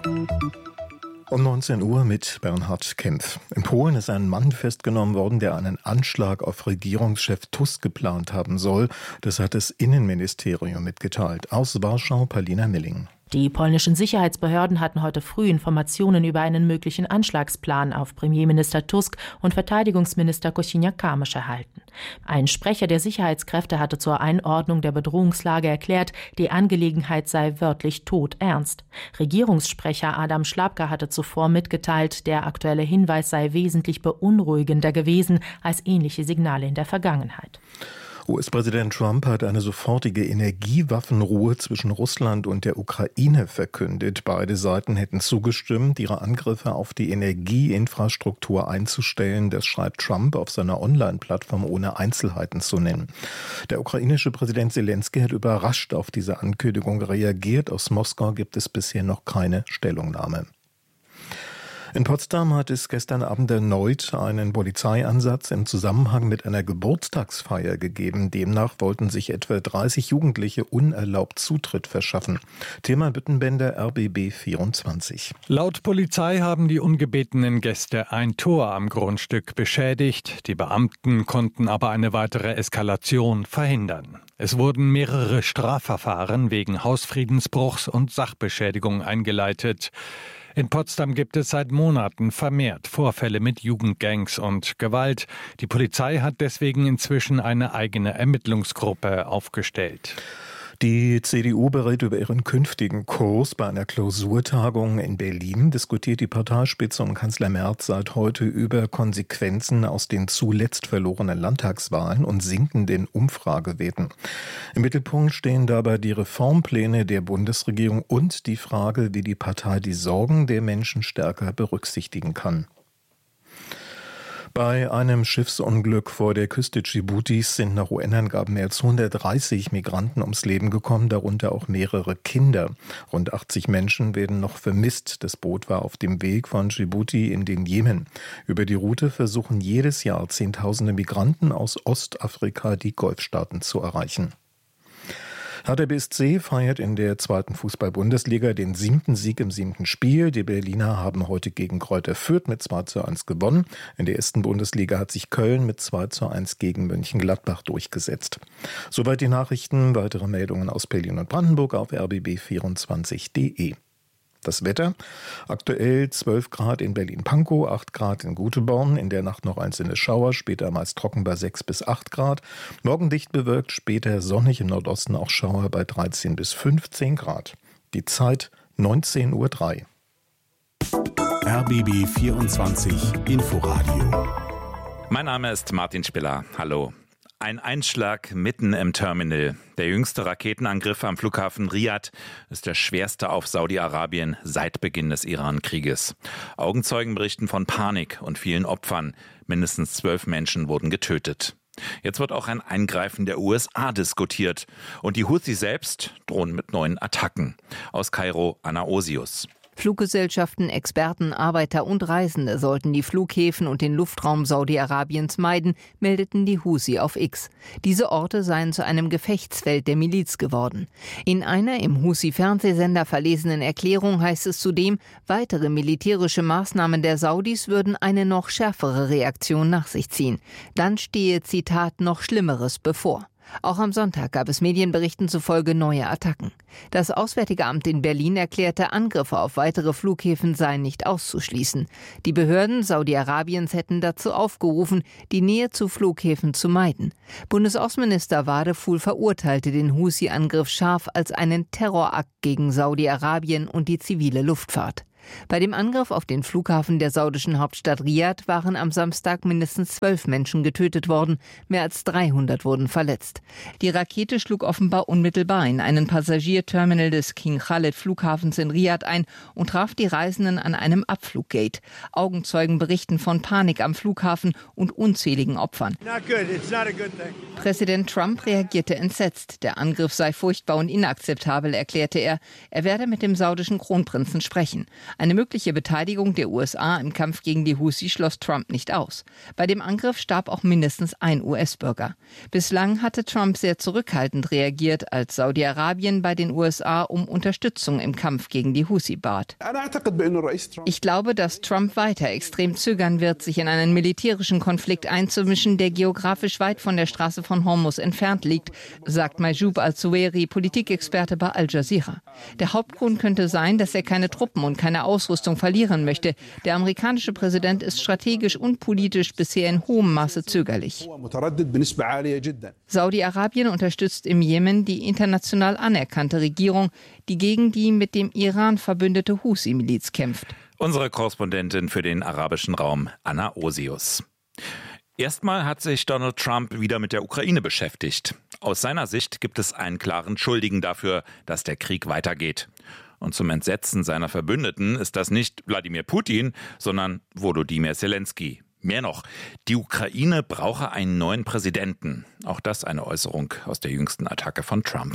Um neunzehn Uhr mit Bernhard Kempf. In Polen ist ein Mann festgenommen worden, der einen Anschlag auf Regierungschef Tusk geplant haben soll. Das hat das Innenministerium mitgeteilt. Aus Warschau, Palina Milling. Die polnischen Sicherheitsbehörden hatten heute früh Informationen über einen möglichen Anschlagsplan auf Premierminister Tusk und Verteidigungsminister Kosiniak-Kamysz erhalten. Ein Sprecher der Sicherheitskräfte hatte zur Einordnung der Bedrohungslage erklärt, die Angelegenheit sei wörtlich todernst. Regierungssprecher Adam Szłapka hatte zuvor mitgeteilt, der aktuelle Hinweis sei wesentlich beunruhigender gewesen als ähnliche Signale in der Vergangenheit. U S-Präsident Trump hat eine sofortige Energiewaffenruhe zwischen Russland und der Ukraine verkündet. Beide Seiten hätten zugestimmt, ihre Angriffe auf die Energieinfrastruktur einzustellen. Das schreibt Trump auf seiner Online-Plattform, ohne Einzelheiten zu nennen. Der ukrainische Präsident Zelensky hat überrascht auf diese Ankündigung reagiert. Aus Moskau gibt es bisher noch keine Stellungnahme. In Potsdam hat es gestern Abend erneut einen Polizeieinsatz im Zusammenhang mit einer Geburtstagsfeier gegeben. Demnach wollten sich etwa dreißig Jugendliche unerlaubt Zutritt verschaffen. Thema Büttenbender, R B B vierundzwanzig. Laut Polizei haben die ungebetenen Gäste ein Tor am Grundstück beschädigt. Die Beamten konnten aber eine weitere Eskalation verhindern. Es wurden mehrere Strafverfahren wegen Hausfriedensbruchs und Sachbeschädigung eingeleitet. In Potsdam gibt es seit Monaten vermehrt Vorfälle mit Jugendgangs und Gewalt. Die Polizei hat deswegen inzwischen eine eigene Ermittlungsgruppe aufgestellt. Die C D U berät über ihren künftigen Kurs. Bei einer Klausurtagung in Berlin diskutiert die Parteispitze um Kanzler Merz seit heute über Konsequenzen aus den zuletzt verlorenen Landtagswahlen und sinkenden Umfragewerten. Im Mittelpunkt stehen dabei die Reformpläne der Bundesregierung und die Frage, wie die Partei die Sorgen der Menschen stärker berücksichtigen kann. Bei einem Schiffsunglück vor der Küste Dschibutis sind nach U N-Angaben mehr als hundertdreißig Migranten ums Leben gekommen, darunter auch mehrere Kinder. Rund achtzig Menschen werden noch vermisst. Das Boot war auf dem Weg von Djibouti in den Jemen. Über die Route versuchen jedes Jahr Zehntausende Migranten aus Ostafrika die Golfstaaten zu erreichen. Hertha B S C feiert in der zweiten Fußball-Bundesliga den siebten Sieg im siebten Spiel. Die Berliner haben heute gegen Greuther Fürth mit zwei zu eins gewonnen. In der ersten Bundesliga hat sich Köln mit zwei zu eins gegen Mönchengladbach durchgesetzt. Soweit die Nachrichten. Weitere Meldungen aus Berlin und Brandenburg auf r b b vierundzwanzig punkt de. Das Wetter: aktuell zwölf Grad in Berlin-Pankow, acht Grad in Göteborg, in der Nacht noch einzelne Schauer, später meist trocken bei sechs bis acht Grad. Morgen dicht bewölkt, später sonnig, im Nordosten auch Schauer bei dreizehn bis fünfzehn Grad. Die Zeit neunzehn Uhr drei. R B B vierundzwanzig Inforadio. Mein Name ist Martin Spiller. Hallo. Ein Einschlag mitten im Terminal. Der jüngste Raketenangriff am Flughafen Riad ist der schwerste auf Saudi-Arabien seit Beginn des Iran-Krieges. Augenzeugen berichten von Panik und vielen Opfern. Mindestens zwölf Menschen wurden getötet. Jetzt wird auch ein Eingreifen der U S A diskutiert. Und die Houthi selbst drohen mit neuen Attacken. Aus Kairo, Anna Osius. Fluggesellschaften, Experten, Arbeiter und Reisende sollten die Flughäfen und den Luftraum Saudi-Arabiens meiden, meldeten die Husi auf X. Diese Orte seien zu einem Gefechtsfeld der Miliz geworden. In einer im Husi-Fernsehsender verlesenen Erklärung heißt es zudem, weitere militärische Maßnahmen der Saudis würden eine noch schärfere Reaktion nach sich ziehen. Dann stehe, Zitat, noch Schlimmeres bevor. Auch am Sonntag gab es Medienberichten zufolge neue Attacken. Das Auswärtige Amt in Berlin erklärte, Angriffe auf weitere Flughäfen seien nicht auszuschließen. Die Behörden Saudi-Arabiens hätten dazu aufgerufen, die Nähe zu Flughäfen zu meiden. Bundesaußenminister Wadefuhl verurteilte den Husi-Angriff scharf als einen Terrorakt gegen Saudi-Arabien und die zivile Luftfahrt. Bei dem Angriff auf den Flughafen der saudischen Hauptstadt Riad waren am Samstag mindestens zwölf Menschen getötet worden, mehr als dreihundert wurden verletzt. Die Rakete schlug offenbar unmittelbar in einen Passagierterminal des King Khalid Flughafens in Riad ein und traf die Reisenden an einem Abfluggate. Augenzeugen berichten von Panik am Flughafen und unzähligen Opfern. Präsident Trump reagierte entsetzt. Der Angriff sei furchtbar und inakzeptabel, erklärte er. Er werde mit dem saudischen Kronprinzen sprechen. Eine mögliche Beteiligung der U S A im Kampf gegen die Husi schloss Trump nicht aus. Bei dem Angriff starb auch mindestens ein U S-Bürger. Bislang hatte Trump sehr zurückhaltend reagiert, als Saudi-Arabien bei den U S A um Unterstützung im Kampf gegen die Husi bat. Ich glaube, dass Trump weiter extrem zögern wird, sich in einen militärischen Konflikt einzumischen, der geografisch weit von der Straße von Hormuz entfernt liegt, sagt Majoub al-Zuwairi, Politikexperte bei Al Jazeera. Der Hauptgrund könnte sein, dass er keine Truppen und keine Ausrüstung verlieren möchte. Der amerikanische Präsident ist strategisch und politisch bisher in hohem Maße zögerlich. Saudi-Arabien unterstützt im Jemen die international anerkannte Regierung, die gegen die mit dem Iran verbündete Husi-Miliz kämpft. Unsere Korrespondentin für den arabischen Raum, Anna Osius. Erstmal hat sich Donald Trump wieder mit der Ukraine beschäftigt. Aus seiner Sicht gibt es einen klaren Schuldigen dafür, dass der Krieg weitergeht. Und zum Entsetzen seiner Verbündeten ist das nicht Wladimir Putin, sondern Volodymyr Zelensky. Mehr noch, die Ukraine brauche einen neuen Präsidenten. Auch das eine Äußerung aus der jüngsten Attacke von Trump.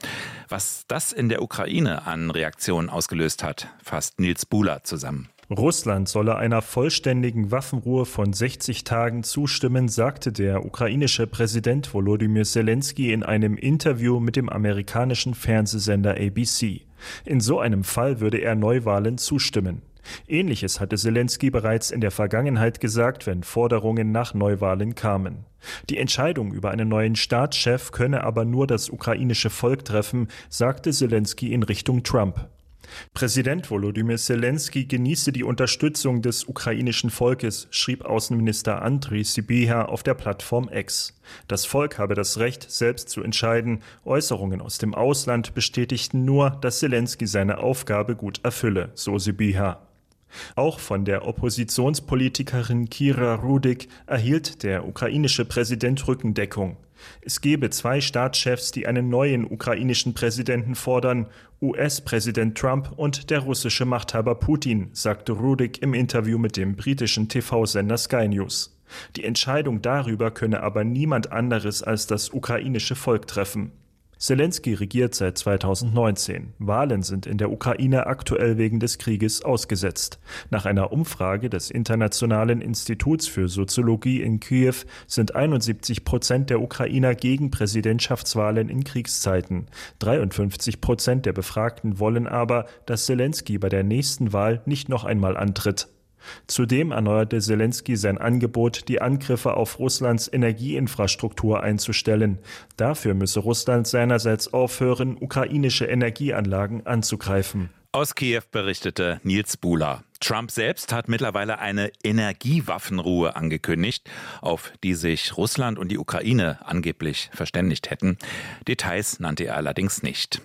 Was das in der Ukraine an Reaktionen ausgelöst hat, fasst Nils Buhler zusammen. Russland solle einer vollständigen Waffenruhe von sechzig Tagen zustimmen, sagte der ukrainische Präsident Volodymyr Zelensky in einem Interview mit dem amerikanischen Fernsehsender A B C. In so einem Fall würde er Neuwahlen zustimmen. Ähnliches hatte Zelensky bereits in der Vergangenheit gesagt, wenn Forderungen nach Neuwahlen kamen. Die Entscheidung über einen neuen Staatschef könne aber nur das ukrainische Volk treffen, sagte Zelensky in Richtung Trump. Präsident Volodymyr Zelensky genieße die Unterstützung des ukrainischen Volkes, schrieb Außenminister Andriy Sybiha auf der Plattform X. Das Volk habe das Recht, selbst zu entscheiden. Äußerungen aus dem Ausland bestätigten nur, dass Zelensky seine Aufgabe gut erfülle, so Sybiha. Auch von der Oppositionspolitikerin Kira Rudik erhielt der ukrainische Präsident Rückendeckung. Es gebe zwei Staatschefs, die einen neuen ukrainischen Präsidenten fordern, U S-Präsident Trump und der russische Machthaber Putin, sagte Rudik im Interview mit dem britischen T V-Sender Sky News. Die Entscheidung darüber könne aber niemand anderes als das ukrainische Volk treffen. Zelensky regiert seit zweitausendneunzehn. Wahlen sind in der Ukraine aktuell wegen des Krieges ausgesetzt. Nach einer Umfrage des Internationalen Instituts für Soziologie in Kiew sind einundsiebzig Prozent der Ukrainer gegen Präsidentschaftswahlen in Kriegszeiten. dreiundfünfzig Prozent der Befragten wollen aber, dass Zelensky bei der nächsten Wahl nicht noch einmal antritt. Zudem erneuerte Zelensky sein Angebot, die Angriffe auf Russlands Energieinfrastruktur einzustellen. Dafür müsse Russland seinerseits aufhören, ukrainische Energieanlagen anzugreifen. Aus Kiew berichtete Nils Buhler. Trump selbst hat mittlerweile eine Energiewaffenruhe angekündigt, auf die sich Russland und die Ukraine angeblich verständigt hätten. Details nannte er allerdings nicht.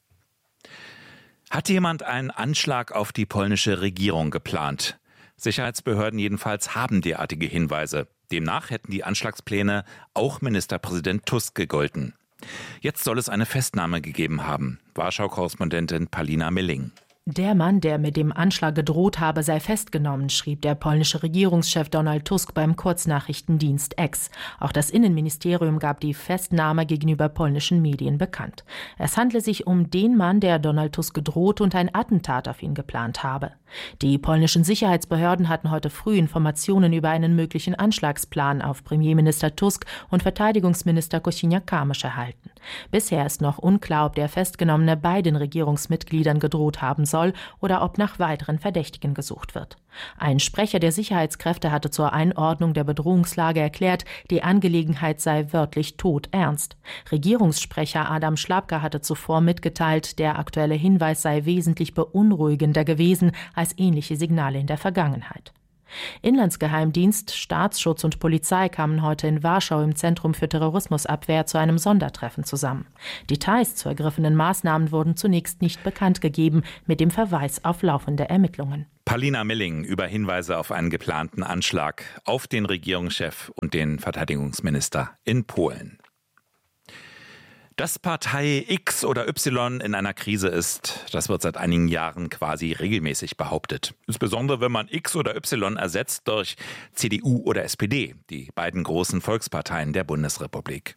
Hat jemand einen Anschlag auf die polnische Regierung geplant? Sicherheitsbehörden jedenfalls haben derartige Hinweise. Demnach hätten die Anschlagspläne auch Ministerpräsident Tusk gegolten. Jetzt soll es eine Festnahme gegeben haben. Warschau-Korrespondentin Palina Milling. Der Mann, der mit dem Anschlag gedroht habe, sei festgenommen, schrieb der polnische Regierungschef Donald Tusk beim Kurznachrichtendienst X. Auch das Innenministerium gab die Festnahme gegenüber polnischen Medien bekannt. Es handle sich um den Mann, der Donald Tusk gedroht und ein Attentat auf ihn geplant habe. Die polnischen Sicherheitsbehörden hatten heute früh Informationen über einen möglichen Anschlagsplan auf Premierminister Tusk und Verteidigungsminister Kosiniak-Kamysz erhalten. Bisher ist noch unklar, ob der Festgenommene beiden Regierungsmitgliedern gedroht haben soll oder ob nach weiteren Verdächtigen gesucht wird. Ein Sprecher der Sicherheitskräfte hatte zur Einordnung der Bedrohungslage erklärt, die Angelegenheit sei wörtlich todernst. Regierungssprecher Adam Szłapka hatte zuvor mitgeteilt, der aktuelle Hinweis sei wesentlich beunruhigender gewesen als ähnliche Signale in der Vergangenheit. Inlandsgeheimdienst, Staatsschutz und Polizei kamen heute in Warschau im Zentrum für Terrorismusabwehr zu einem Sondertreffen zusammen. Details zu ergriffenen Maßnahmen wurden zunächst nicht bekannt gegeben, mit dem Verweis auf laufende Ermittlungen. Paulina Milling über Hinweise auf einen geplanten Anschlag auf den Regierungschef und den Verteidigungsminister in Polen. Dass Partei X oder Y in einer Krise ist, das wird seit einigen Jahren quasi regelmäßig behauptet. Insbesondere wenn man X oder Y ersetzt durch C D U oder S P D, die beiden großen Volksparteien der Bundesrepublik.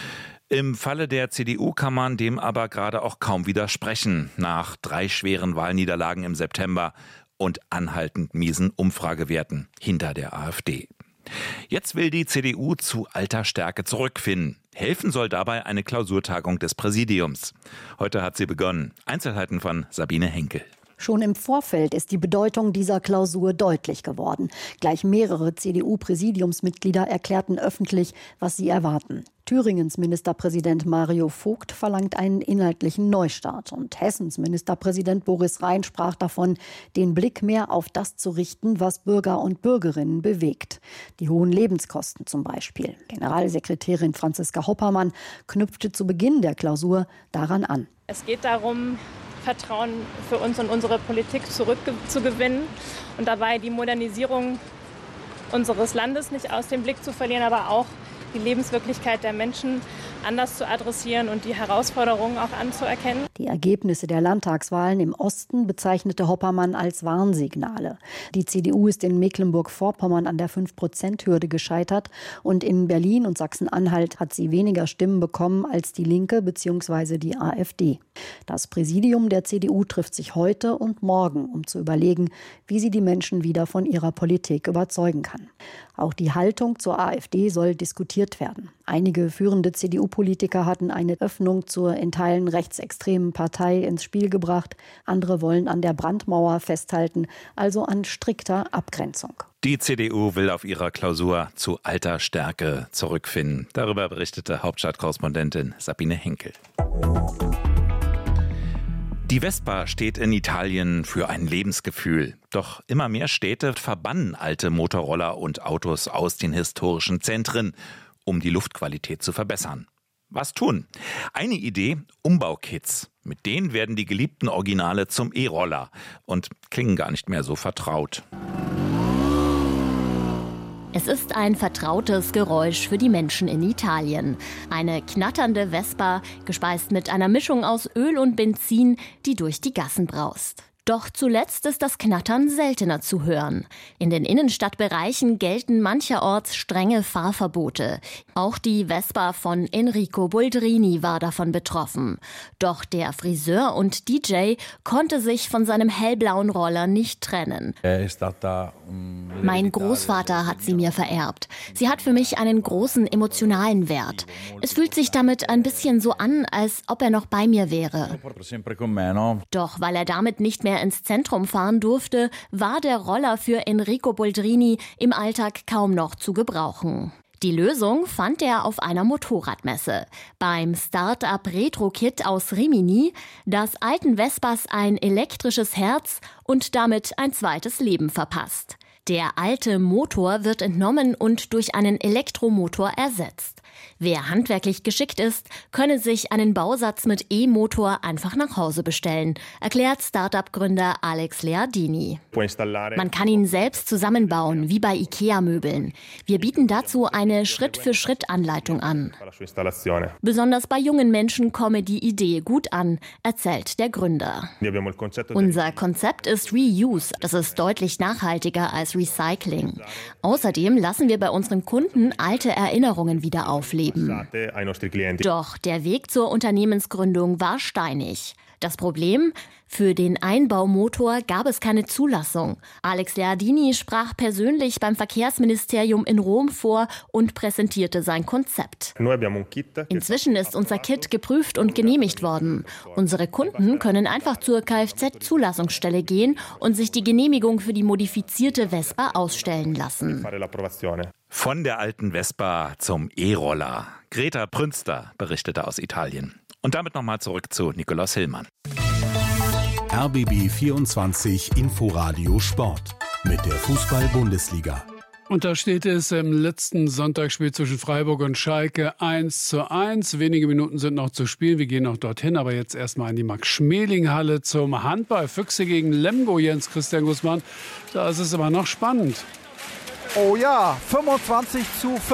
Im Falle der C D U kann man dem aber gerade auch kaum widersprechen, nach drei schweren Wahlniederlagen im September und anhaltend miesen Umfragewerten hinter der AfD. Jetzt will die C D U zu alter Stärke zurückfinden. Helfen soll dabei eine Klausurtagung des Präsidiums. Heute hat sie begonnen. Einzelheiten von Sabine Henkel. Schon im Vorfeld ist die Bedeutung dieser Klausur deutlich geworden. Gleich mehrere C D U-Präsidiumsmitglieder erklärten öffentlich, was sie erwarten. Thüringens Ministerpräsident Mario Vogt verlangt einen inhaltlichen Neustart. Und Hessens Ministerpräsident Boris Rhein sprach davon, den Blick mehr auf das zu richten, was Bürger und Bürgerinnen bewegt. Die hohen Lebenskosten zum Beispiel. Generalsekretärin Franziska Hoppermann knüpfte zu Beginn der Klausur daran an. Es geht darum, Vertrauen für uns und unsere Politik zurückzugewinnen und dabei die Modernisierung unseres Landes nicht aus dem Blick zu verlieren, aber auch die Lebenswirklichkeit der Menschen anders zu adressieren und die Herausforderungen auch anzuerkennen. Die Ergebnisse der Landtagswahlen im Osten bezeichnete Hoppermann als Warnsignale. Die C D U ist in Mecklenburg-Vorpommern an der fünf Prozent Hürde gescheitert und in Berlin und Sachsen-Anhalt hat sie weniger Stimmen bekommen als die Linke bzw. die AfD. Das Präsidium der C D U trifft sich heute und morgen, um zu überlegen, wie sie die Menschen wieder von ihrer Politik überzeugen kann. Auch die Haltung zur AfD soll diskutiert werden. Einige führende C D U-Politiker hatten eine Öffnung zur in Teilen rechtsextremen Partei ins Spiel gebracht. Andere wollen an der Brandmauer festhalten, also an strikter Abgrenzung. Die C D U will auf ihrer Klausur zu alter Stärke zurückfinden. Darüber berichtete Hauptstadtkorrespondentin Sabine Henkel. Die Vespa steht in Italien für ein Lebensgefühl. Doch immer mehr Städte verbannen alte Motorroller und Autos aus den historischen Zentren, um die Luftqualität zu verbessern. Was tun? Eine Idee: Umbaukits. Mit denen werden die geliebten Originale zum E-Roller und klingen gar nicht mehr so vertraut. Es ist ein vertrautes Geräusch für die Menschen in Italien. Eine knatternde Vespa, gespeist mit einer Mischung aus Öl und Benzin, die durch die Gassen braust. Doch zuletzt ist das Knattern seltener zu hören. In den Innenstadtbereichen gelten mancherorts strenge Fahrverbote. Auch die Vespa von Enrico Boldrini war davon betroffen. Doch der Friseur und D J konnte sich von seinem hellblauen Roller nicht trennen. Mein Großvater hat sie mir vererbt. Sie hat für mich einen großen emotionalen Wert. Es fühlt sich damit ein bisschen so an, als ob er noch bei mir wäre. Doch weil er damit nicht mehr ins Zentrum fahren durfte, war der Roller für Enrico Boldrini im Alltag kaum noch zu gebrauchen. Die Lösung fand er auf einer Motorradmesse. Beim Start-up Retro-Kit aus Rimini, das alten Vespas ein elektrisches Herz und damit ein zweites Leben verpasst. Der alte Motor wird entnommen und durch einen Elektromotor ersetzt. Wer handwerklich geschickt ist, könne sich einen Bausatz mit E-Motor einfach nach Hause bestellen, erklärt Start-up-Gründer Alex Leardini. Man kann ihn selbst zusammenbauen, wie bei IKEA-Möbeln. Wir bieten dazu eine Schritt-für-Schritt-Anleitung an. Besonders bei jungen Menschen komme die Idee gut an, erzählt der Gründer. Unser Konzept ist Reuse. Das ist deutlich nachhaltiger als Recycling. Außerdem lassen wir bei unseren Kunden alte Erinnerungen wieder aufleben. Doch der Weg zur Unternehmensgründung war steinig. Das Problem? Für den Einbaumotor gab es keine Zulassung. Alex Leardini sprach persönlich beim Verkehrsministerium in Rom vor und präsentierte sein Konzept. Inzwischen ist unser Kit geprüft und genehmigt worden. Unsere Kunden können einfach zur Kfz-Zulassungsstelle gehen und sich die Genehmigung für die modifizierte Vespa ausstellen lassen. Von der alten Vespa zum E-Roller. Greta Prünster berichtete aus Italien. Und damit nochmal zurück zu Nikolaus Hillmann. R B B vierundzwanzig Inforadio Sport mit der Fußball-Bundesliga. Und da steht es im letzten Sonntagsspiel zwischen Freiburg und Schalke eins zu eins. Wenige Minuten sind noch zu spielen. Wir gehen noch dorthin, aber jetzt erstmal in die Max-Schmeling-Halle zum Handball. Füchse gegen Lemgo, Jens Christian Guzman. Da ist es aber noch spannend. Oh ja, fünfundzwanzig zu fünf.